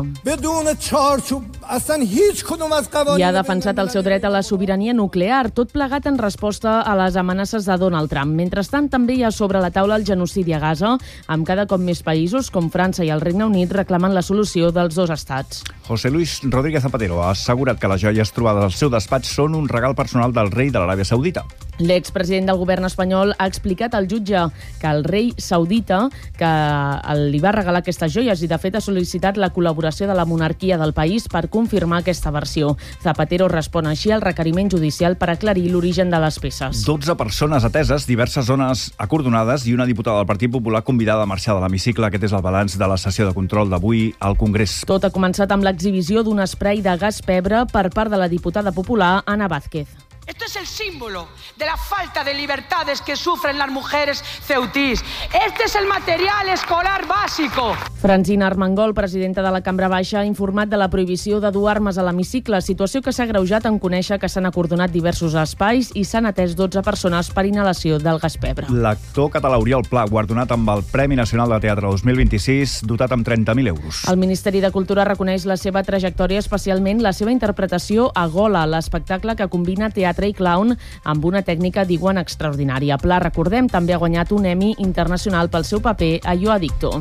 I ha defensat el seu dret a la sobirania nuclear, tot plegat en resposta a les amenaces de Donald Trump. Mentrestant, també hi ha sobre la taula el genocidi a Gaza, amb cada cop més països, com França i el Regne Unit, reclamant la solució dels dos estats. José Luis Rodríguez Zapatero ha assegurat que les joies trobades al seu despatx són un regal personal del rei de l'Aràbia Saudita. L'expresident del govern espanyol ha explicat al jutge que el rei saudita que li va regalar aquestes joies i, de fet, ha sol·licitat la col·laboració de la monarquia del país per confirmar aquesta versió. Zapatero respon així al requeriment judicial per aclarir l'origen de les peces. 12 persones ateses, diverses zones acordonades i una diputada del Partit Popular convidada a marxar de l'hemicicle. Aquest és el balanç de la sessió de control d'avui al Congrés. Tot ha començat amb l'exhibició d'un esprai de gas pebre per part de la diputada popular Ana Vázquez. Esto es el símbolo de la falta de libertades que sufren las mujeres ceutís. Este es el material escolar básico. Francina Armengol, presidenta de la Cambra Baixa, ha informat de la prohibició de dur armes a l'hemicicle, situació que s'ha agreujat en conèixer que s'han acordonat diversos espais i s'han atès 12 persones per inhalació del gas pebre. L'actor català Oriol Pla, guardonat amb el Premi Nacional de Teatre 2026, dotat amb 30.000 euros. El Ministeri de Cultura reconeix la seva trajectòria, especialment la seva interpretació a Gola, l'espectacle que combina teatre i clown amb una tècnica, diuen, extraordinària. Pla, recordem, també ha guanyat un Emmy internacional pel seu paper a Yo Adicto.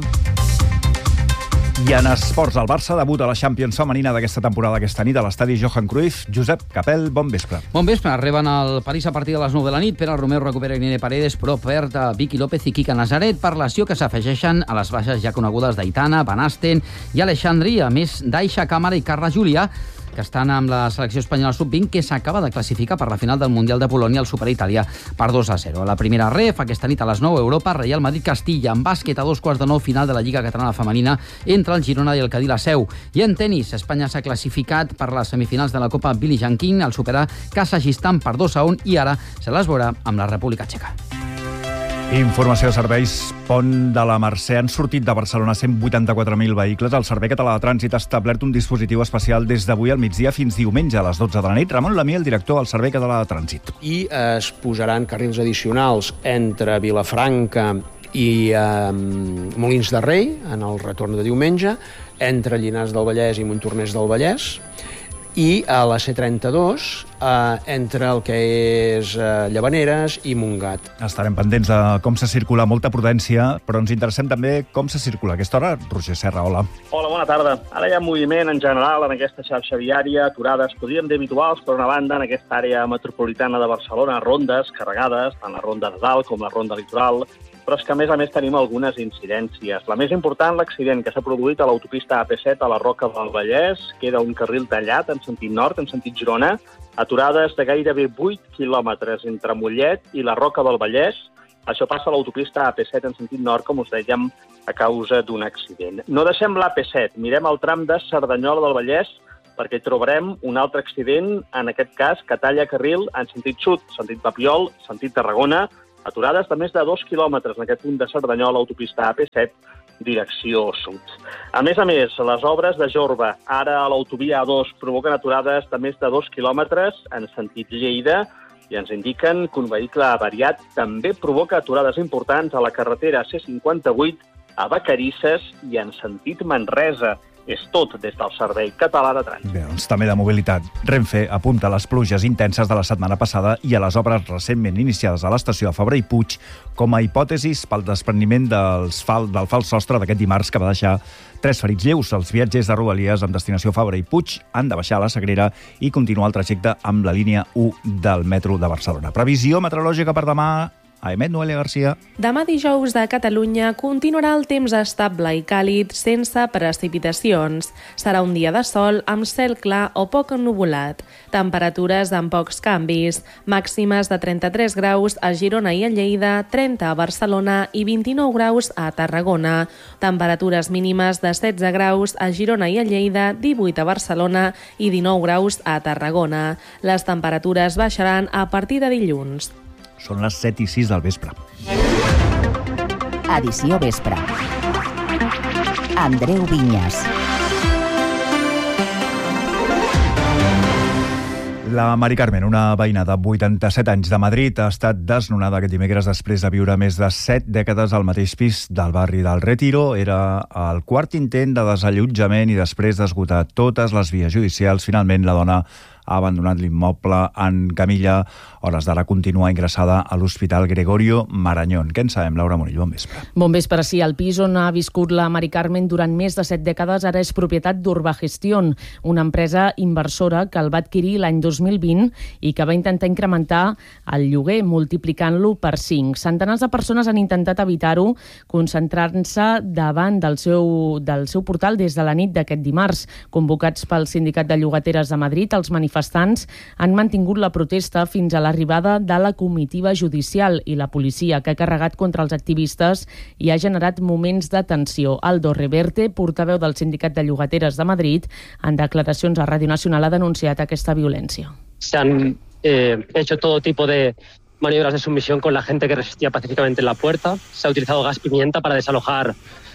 I en esports, el Barça debuta a la Champions femenina d'aquesta temporada aquesta nit a l'estadi Johan Cruyff. Josep Capel, bon vespre. Bon vespre. Reben el París a partir de les 9 de la nit. Pere Romeu recupera Irene Paredes, però perd Vicky López i Kika Nazaret per lesió que s'afegeixen a les baixes ja conegudes d'Aitana, Van Asten i Alexandri, a més d'Aixa Càmara i Carla Julià, que estan amb la selecció espanyola sub-20, que s'acaba de classificar per la final del Mundial de Polònia al Super Italià per 2-0. A la primera ref, aquesta nit a les 9, Europa, Real Madrid-Castilla, en bàsquet a 2:15, final de la Lliga Catalana Femenina entre el Girona i el Cadí la Seu. I en tenis, Espanya s'ha classificat per les semifinals de la Copa Billie Jean King al superar Kazakhstan per 2-1 i ara se les veurà amb la República Txeca. Informació de serveis. Pont de la Mercè. Han sortit de Barcelona 184.000 vehicles. El Servei Català de Trànsit ha establert un dispositiu especial des d'avui al migdia fins diumenge a les 12 de la nit. Ramon Lamí, el director del Servei Català de Trànsit. I es posaran carrils addicionals entre Vilafranca i Molins de Rei en el retorn de diumenge, entre Llinars del Vallès i Montornès del Vallès, i a la C32 entre el que és Llavaneres i Montgat. Estarem pendents de com se circula, molta prudència, però ens interessem també com se circula a aquesta hora. Roger Serra, hola. Hola, bona tarda. Ara hi ha moviment en general en aquesta xarxa viària, aturades, podríem dir habituals, per una banda, en aquesta àrea metropolitana de Barcelona, rondes carregades, tant la ronda de dalt com la ronda litoral, però és que, a més, tenim algunes incidències. La més important, l'accident que s'ha produït a l'autopista AP7 a la Roca del Vallès. Queda un carril tallat en sentit nord, en sentit Girona, aturades de gairebé 8 quilòmetres entre Mollet i la Roca del Vallès. Això passa a l'autopista AP7 en sentit nord, com us dèiem, a causa d'un accident. No deixem l'AP7, mirem el tram de Cerdanyola del Vallès, perquè trobarem un altre accident, en aquest cas, que talla carril en sentit sud, sentit Papiol, sentit Tarragona, aturades de més de 2 quilòmetres en aquest punt de Cerdanyola, autopista AP7, direcció sud. A més, les obres de Jorba, ara a l'autovia A2, provoquen aturades de més de 2 quilòmetres en sentit Lleida i ens indiquen que un vehicle avariat també provoca aturades importants a la carretera C58 a Vacarisses i en sentit Manresa. És tot des del Servei Català de Trànsit. Bé, doncs també de mobilitat. Renfe apunta les pluges intenses de la setmana passada i a les obres recentment iniciades a l'estació de Fabra i Puig com a hipòtesis pel despreniment del fals sostre d'aquest dimarts que va deixar 3 ferits lleus. Els viatgers de Rodalies amb destinació Fabra i Puig han de baixar a la Sagrera i continuar el trajecte amb la línia 1 del metro de Barcelona. Previsió meteorològica per demà Aemet Noelia Garcia. Demà dijous a Catalunya continuarà el temps estable i càlid sense precipitacions. Serà un dia de sol amb cel clar o poc ennuvolat. Temperatures amb pocs canvis. Màximes de 33 graus a Girona i a Lleida, 30 a Barcelona i 29 graus a Tarragona. Temperatures mínimes de 16 graus a Girona i a Lleida, 18 a Barcelona i 19 graus a Tarragona. Les temperatures baixaran a partir de dilluns. Són les 7:06 del vespre. Edició vespre. Andreu Vinyes. La Mari Carmen, una veïna de 87 anys de Madrid, ha estat desnonada aquest dimecres després de viure més de 7 dècades al mateix pis del barri del Retiro. Era el quart intent de desallotjament i després d'esgotar totes les vies judicials, finalment la dona ha abandonat l'immoble en camilla. Hores d'ara continua ingressada a l'Hospital Gregorio Marañón. Què en sabem, Laura Monill? Bon vespre. Bon vespre, sí. El pis on ha viscut la Mari Carmen durant més de 7 dècades ara és propietat d'Urbagestión, una empresa inversora que el va adquirir l'any 2020 i que va intentar incrementar el lloguer, multiplicant-lo per 5. Centenars de persones han intentat evitar-ho, concentrant-se davant del seu portal des de la nit d'aquest dimarts. Convocats pel Sindicat de Llogateres de Madrid, els manifestants han mantingut la protesta fins a l'arribada de la comitiva judicial i la policia, que ha carregat contra els activistes i ha generat moments de tensió. Aldo Reverte, portaveu del Sindicat de Llogateres de Madrid, en declaracions a Ràdio Nacional ha denunciat aquesta violència. Se han hecho todo tipo de maniobras de sumisión con la gente que resistía pacíficamente en la puerta. Se ha utilizado gas pimienta para desalojar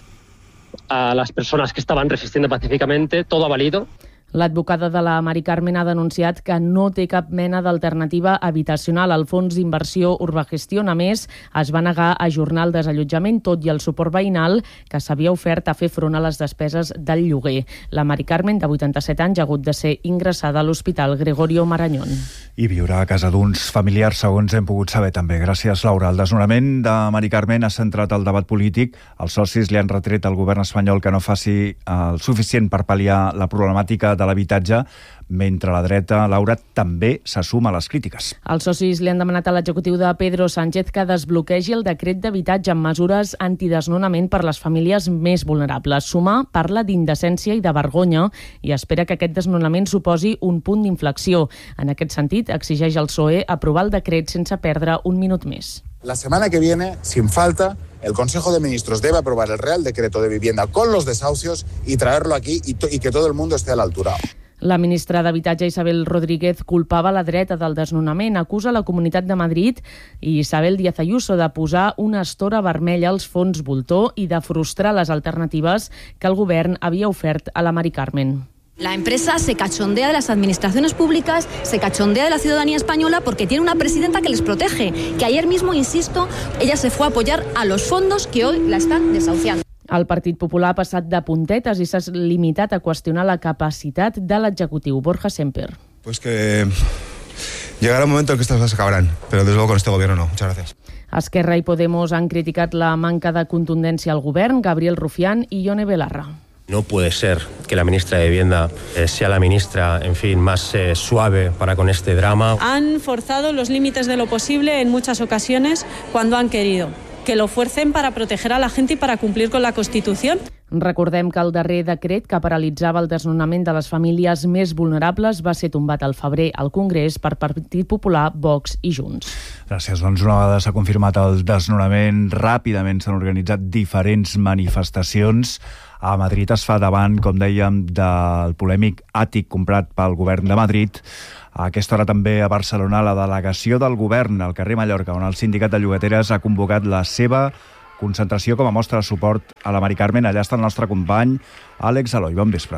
a las personas que estaban resistiendo pacíficamente. Todo ha valido. L'advocada de la Mari Carmen ha denunciat que no té cap mena d'alternativa habitacional. El fons d'inversió Urbagestión, a més, es va negar a ajornar el desallotjament, tot i el suport veïnal que s'havia ofert a fer front a les despeses del lloguer. La Mari Carmen, de 87 anys, ha hagut de ser ingressada a l'Hospital Gregorio Marañón. I viure a casa d'uns familiars, segons hem pogut saber també. Gràcies, Laura. El desnonament de Mari Carmen ha centrat el debat polític. Els socis li han retret al govern espanyol que no faci el suficient per pal·liar la problemàtica de l'habitatge, mentre la dreta, Laura, també se suma a les crítiques. Els socis li han demanat a l'executiu de Pedro Sánchez que desbloquegi el decret d'habitatge amb mesures antidesnonament per les famílies més vulnerables. Sumar parla d'indecència i de vergonya i espera que aquest desnonament suposi un punt d'inflexió. En aquest sentit, exigeix al PSOE aprovar el decret sense perdre un minut més. La semana que viene, sin falta, el Consejo de Ministros debe aprobar el Real Decreto de Vivienda con los desahucios y traerlo aquí y que todo el mundo esté a la altura. La ministra d'Habitatge, Isabel Rodríguez, culpava la dreta del desnonament. Acusa la Comunitat de Madrid i Isabel Díaz Ayuso de posar una estora vermella als fons voltor i de frustrar les alternatives que el govern havia ofert a la Mari Carmen. La empresa se cachondea de las administraciones públicas, se cachondea de la ciudadanía española porque tiene una presidenta que les protege, que ayer mismo, insisto, ella se fue a apoyar a los fondos que hoy la están desahuciando. El Partit Popular ha passat de puntetes i s'ha limitat a qüestionar la capacitat de l'executiu. Borja Semper. Pues que llegará un momento en que estas cosas acabarán, pero desde luego con este gobierno no. Muchas gracias. Esquerra i Podemos han criticat la manca de contundència al govern. Gabriel Rufián i Ione Belarra. No puede ser que la ministra de Vivienda sea la ministra, en fin, más suave para con este drama. Han forzado los límites de lo posible en muchas ocasiones cuando han querido. Que lo fuercen para proteger a la gente y para cumplir con la Constitución. Recordem que el darrer decret que paralitzava el desnonament de les famílies més vulnerables va ser tombat al febrer al Congrés per Partit Popular, Vox i Junts. Gràcies. Doncs una vegada s'ha confirmat el desnonament, ràpidament s'han organitzat diferents manifestacions. A Madrid es fa davant, com dèiem, del polèmic àtic comprat pel govern de Madrid. A aquesta hora també a Barcelona la delegació del govern al carrer Mallorca, on el Sindicat de Llogateres ha convocat la seva concentració com a mostra de suport a la Mari Carmen. Allà està el nostre company Àlex Aloi. Bon vespre.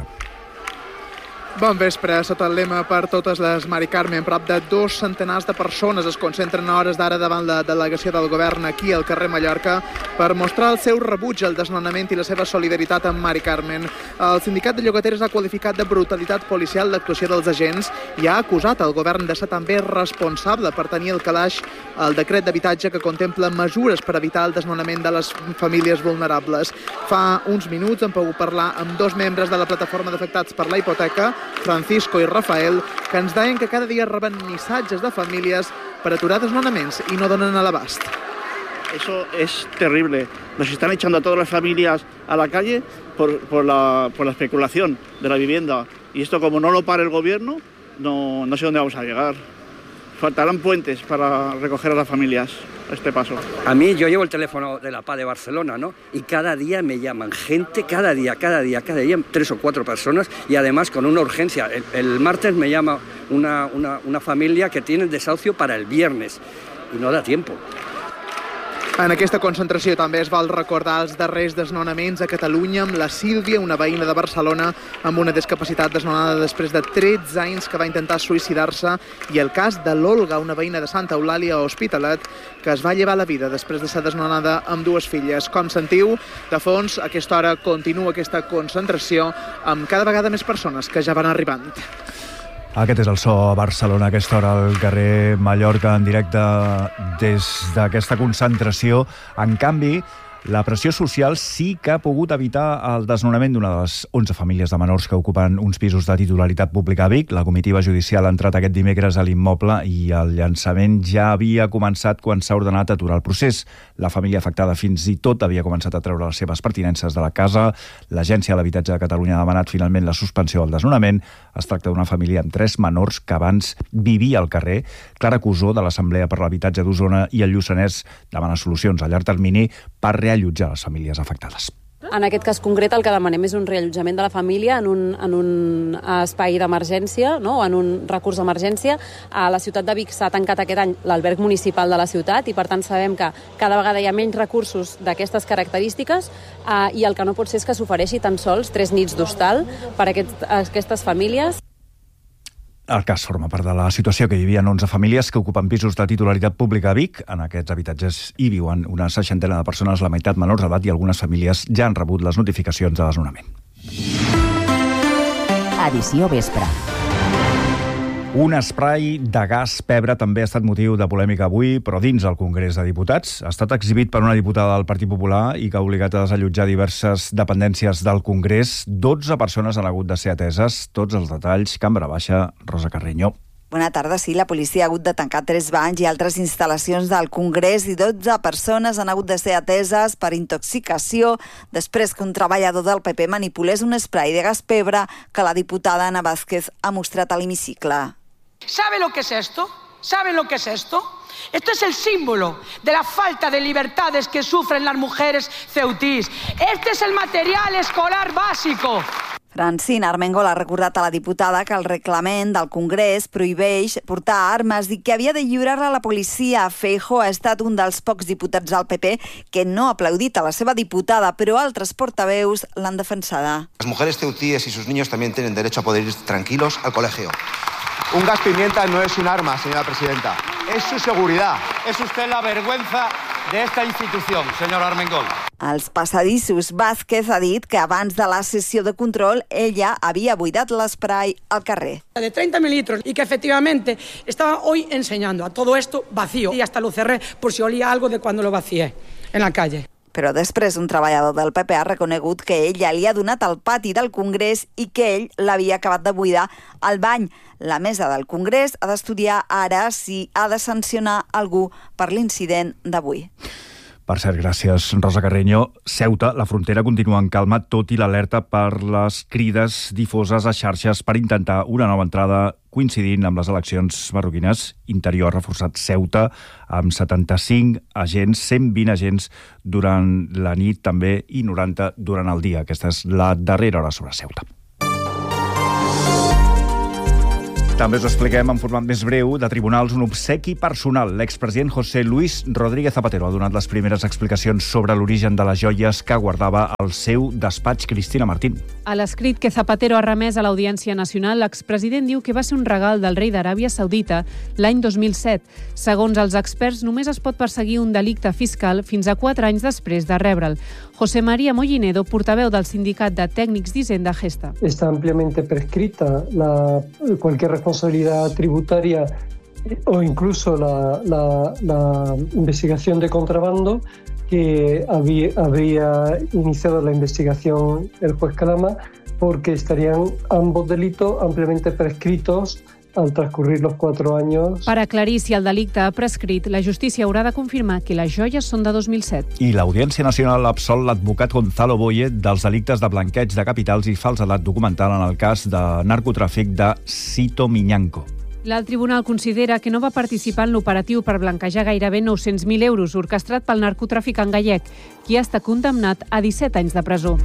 Bon vespre. Sota el lema Per totes les Mari Carmen, prop de 2 centenars de persones es concentren a hores d'ara davant la delegació del govern aquí al carrer Mallorca per mostrar el seu rebuig al desnonament i la seva solidaritat amb Mari Carmen. El Sindicat de Llogateres ha qualificat de brutalitat policial l'actuació dels agents i ha acusat el govern de ser també responsable per tenir al calaix el decret d'habitatge que contempla mesures per evitar el desnonament de les famílies vulnerables. Fa uns minuts hem pogut parlar amb 2 membres de la plataforma d'afectats per la hipoteca, Francisco i Rafael, que ens deien que cada dia reben missatges de famílies per aturar desnonaments i no donen a l'abast. Eso es terrible. Nos están echando a todas las familias a la calle por la especulación de la vivienda. Y esto, como no lo para el gobierno, no sé dónde vamos a llegar. Faltarán puentes para recoger a las familias a este paso. A mí, yo llevo el teléfono de la PA de Barcelona, ¿no? Y cada día me llaman gente, cada día, 3 o 4 personas, y además con una urgencia. El martes me llama una familia que tiene desahucio para el viernes, i no da tiempo. En aquesta concentració també es val recordar els darrers desnonaments a Catalunya amb la Sílvia, una veïna de Barcelona amb una discapacitat desnonada després de 13 anys que va intentar suïcidar-se, i el cas de l'Olga, una veïna de Santa Eulàlia a Hospitalet, que es va llevar la vida després de ser desnonada amb 2 filles. Com sentiu, de fons, a aquesta hora continua aquesta concentració amb cada vegada més persones que ja van arribant. Aquest és el so a Barcelona, a aquesta hora al carrer Mallorca, en directe des d'aquesta concentració. En canvi, la pressió social sí que ha pogut evitar el desnonament d'una de les 11 famílies de menors que ocupen uns pisos de titularitat pública a Vic. La comitiva judicial ha entrat aquest dimecres a l'immoble i el llançament ja havia començat quan s'ha ordenat aturar el procés. La família afectada fins i tot havia començat a treure les seves pertinences de la casa. L'Agència de l'Habitatge de Catalunya ha demanat finalment la suspensió del desnonament. Es tracta d'una família amb 3 menors que abans vivia al carrer. Clara Cusó, de l'Assemblea per l'Habitatge d'Osona i el Lluçanès, demana solucions a llarg termini per reallotjar les famílies afectades. En aquest cas concret el que demanem és un reallotjament de la família en un espai d'emergència, no? En un recurs d'emergència. A la ciutat de Vic s'ha tancat aquest any l'alberg municipal de la ciutat i per tant sabem que cada vegada hi ha menys recursos d'aquestes característiques i el que no pot ser és que s'ofereixi tan sols 3 nits d'hostal per a aquestes famílies. El cas forma part de la situació que vivien 11 famílies que ocupen pisos de titularitat pública a Vic. En aquests habitatges hi viuen una 60ena de persones, la meitat menors d'edat, i algunes famílies ja han rebut les notificacions de desnonament. Edició vespre. Un spray de gas pebre també ha estat motiu de polèmica avui, però dins el Congrés de Diputats. Ha estat exhibit per una diputada del Partit Popular i que ha obligat a desallotjar diverses dependències del Congrés. 12 persones han hagut de ser ateses. Tots els detalls, cambra baixa, Rosa Carreño. Bona tarda. Sí, la policia ha hagut de tancar 3 banys i altres instal·lacions del Congrés i 12 persones han hagut de ser ateses per intoxicació després que un treballador del PP manipulés un spray de gas pebre que la diputada Ana Vázquez ha mostrat a l'hemicicle. ¿Sabe lo que es esto? ¿Saben lo que es esto? Esto es el símbolo de la falta de libertades que sufren las mujeres ceutís. Este es el material escolar básico. Francina Armengol ha recordat a la diputada que el reglament del Congrés prohibeix portar armes i que havia de lliurar-la a la policia. Feijóo ha estat un dels pocs diputats del PP que no ha aplaudit a la seva diputada, però altres portaveus l'han defensada. Las mujeres ceutíes y sus niños también tienen derecho a poder ir tranquilos al colegio. Un gas pimienta no es un arma, señora presidenta. Es su seguridad. Es usted la vergüenza de esta institución, señor Armengol. Als passadissos, Vázquez ha dit que abans de la sessió de control ella havia buidat l'esprai al carrer. De 30 mililitros y que efectivamente estaba hoy enseñando a todo esto vacío y hasta lo cerré por si olía algo de cuando lo vacié en la calle. Però després un treballador del PP ha reconegut que ella li ha donat al pati del Congrés i que ell l'havia acabat de buidar al bany. La mesa del Congrés ha d'estudiar ara si ha de sancionar algú per l'incident d'avui. Per cert, gràcies, Rosa Carreño. Ceuta, la frontera continua en calma, tot i l'alerta per les crides difoses a xarxes per intentar una nova entrada coincidint amb les eleccions marroquines. Interior ha reforçat Ceuta amb 75 agents, 120 agents durant la nit també i 90 durant el dia. Aquesta és la darrera hora sobre Ceuta. També us expliquem en format més breu de tribunals un obsequi personal. L'expresident José Luis Rodríguez Zapatero ha donat les primeres explicacions sobre l'origen de les joies que guardava al seu despatx. Cristina Martín. A l'escrit que Zapatero ha remès a l'Audiència Nacional, l'expresident diu que va ser un regal del rei d'Aràbia Saudita l'any 2007. Segons els experts, només es pot perseguir un delicte fiscal fins a 4 anys després de rebre'l. José María Mollinedo, portaveu del Sindicat de Tècnics d'Hisenda Gesta. Está ampliamente prescrita cualquier responsabilidad tributaria o incluso la investigación de contrabando que habría iniciado la investigación el juez Calama, porque estarían ambos delitos ampliamente prescritos al transcurrir los 4 años... Per aclarir si el delicte ha prescrit, la justícia haurà de confirmar que les joies són de 2007. I l'Audiència Nacional absol l'advocat Gonzalo Boye dels delictes de blanqueig de capitals i falsedat documental en el cas de narcotràfic de Cito Miñanco. L'alt tribunal considera que no va participar en l'operatiu per blanquejar gairebé 900.000 euros orquestrat pel narcotraficant gallec, qui ha estat condemnat a 17 anys de presó.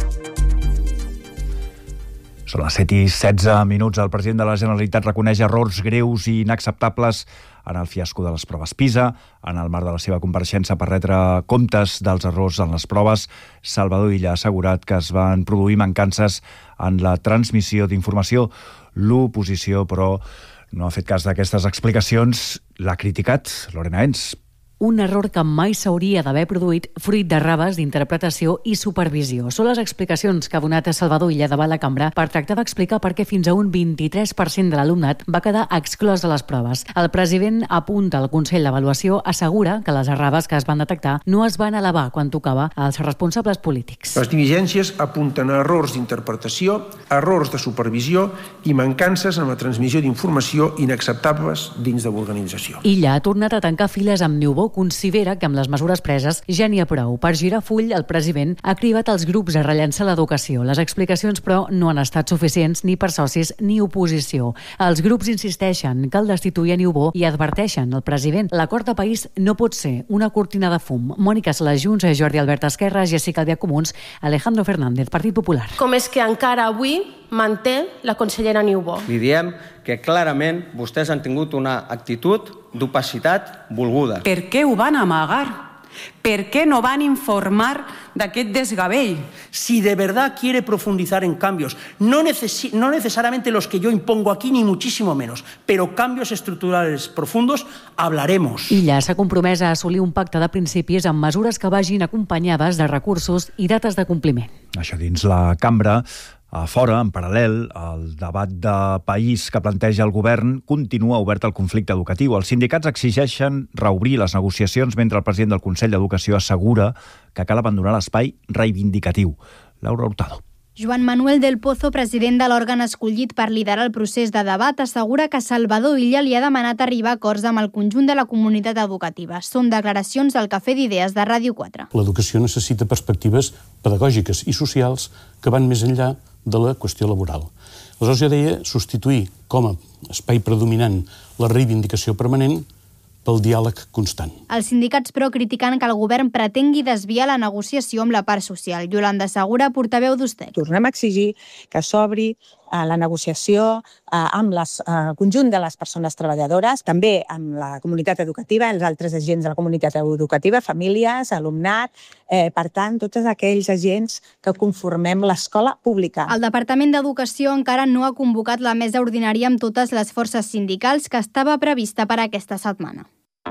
Són les 7:16. El president de la Generalitat reconeix errors greus i inacceptables en el fiasco de les proves PISA. En el marc de la seva compareixença per retre comptes dels errors en les proves, Salvador Illa ha assegurat que es van produir mancances en la transmissió d'informació. L'oposició, però, no ha fet cas d'aquestes explicacions. L'ha criticat Lorena Ens. Un error que mai s'hauria d'haver produït fruit d'errades d'interpretació i supervisió. Són les explicacions que ha donat a Salvador Illa davant la cambra per tractar d'explicar per què fins a un 23% de l'alumnat va quedar exclòs de les proves. El president apunta al Consell d'Avaluació, assegura que les errades que es van detectar no es van elevar quan tocava als responsables polítics. Les diligències apunten a errors d'interpretació, errors de supervisió i mancances en la transmissió d'informació inacceptables dins de l'organització. Illa ha tornat a tancar files amb Niubó, considera que amb les mesures preses ja n'hi ha prou. Per girar full, el president ha cridat els grups a rellançar l'educació. Les explicacions, però, no han estat suficients ni per socis ni oposició. Els grups insisteixen que el destituir a Niubó i adverteixen el president. L'acord de país no pot ser una cortina de fum. Mònica Sala, Junts, Jordi Albert, Esquerra, Jessica Albiach, Comuns, Alejandro Fernández, Partit Popular. Com és que encara avui manté la consellera Niubó? Li diem que clarament vostès han tingut una actitud d'opacitat volguda. Per què ho van amagar? ¿Per qué no van a informar d'aquest desgavell? Si de verdad quiere profundizar en cambios, no necesariamente los que yo impongo aquí, ni muchísimo menos, pero cambios estructurales profundos, hablaremos. Illa s'ha compromès a assolir un pacte de principis amb mesures que vagin acompanyades de recursos i dates de compliment. Això dins la cambra. A fora, en paral·lel, el debat de país que planteja el govern continua obert al conflicte educatiu. Els sindicats exigeixen reobrir les negociacions mentre el president del Consell d'Educació assegura que cal abandonar l'espai reivindicatiu. Laura Hurtado. Joan Manuel del Pozo, president de l'òrgan escollit per liderar el procés de debat, assegura que Salvador Illa li ha demanat arribar a acords amb el conjunt de la comunitat educativa. Són declaracions al Cafè d'Idees de Ràdio 4. L'educació necessita perspectives pedagògiques i socials que van més enllà de la qüestió laboral. Aleshores, jo deia substituir com a espai predominant la reivindicació permanent pel diàleg constant. Els sindicats, però, critiquen que el govern pretengui desviar la negociació amb la part social. Yolanda Segura, portaveu d'Ustec. Tornem a exigir que s'obri la negociació amb el conjunt de les persones treballadores, també amb la comunitat educativa, els altres agents de la comunitat educativa, famílies, alumnat, per tant, tots aquells agents que conformem l'escola pública. El Departament d'Educació encara no ha convocat la mesa ordinària amb totes les forces sindicals que estava prevista per aquesta setmana.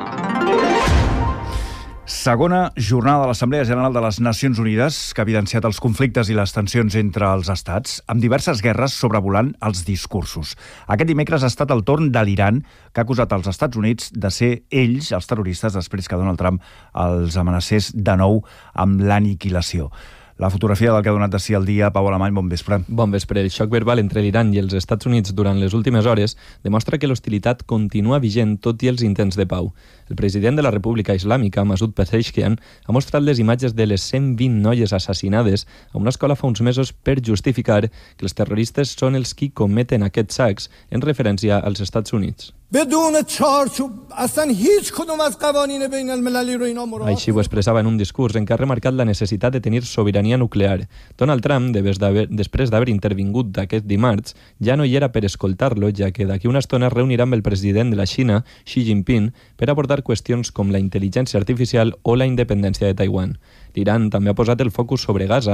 Segona jornada de l'Assemblea General de les Nacions Unides que ha evidenciat els conflictes i les tensions entre els estats, amb diverses guerres sobrevolant els discursos. Aquest dimecres ha estat el torn de l'Iran, que ha acusat als Estats Units de ser ells, els terroristes, després que Donald Trump els amenacés de nou amb l'aniquilació. La fotografia del que ha donat de si al dia, Pau Alemany, bon vespre. Bon vespre. El xoc verbal entre l'Iran i els Estats Units durant les últimes hores demostra que l'hostilitat continua vigent tot i els intents de pau. El president de la República Islàmica, Masoud Pezeshkian, ha mostrat les imatges de les 120 noies assassinades a una escola fa uns mesos per justificar que els terroristes són els qui cometen aquests sacs en referència als Estats Units. Així ho expressava en un discurs en què ha remarcat la necessitat de tenir sobirania nuclear. Donald Trump, després d'haver intervingut aquest dimarts, ja no hi era per escoltar-lo, ja que d'aquí una estona es reunirà amb el president de la Xina, Xi Jinping, per abordar qüestions com la intel·ligència artificial o la independència de Taiwan. L'Iran també ha posat el focus sobre Gaza,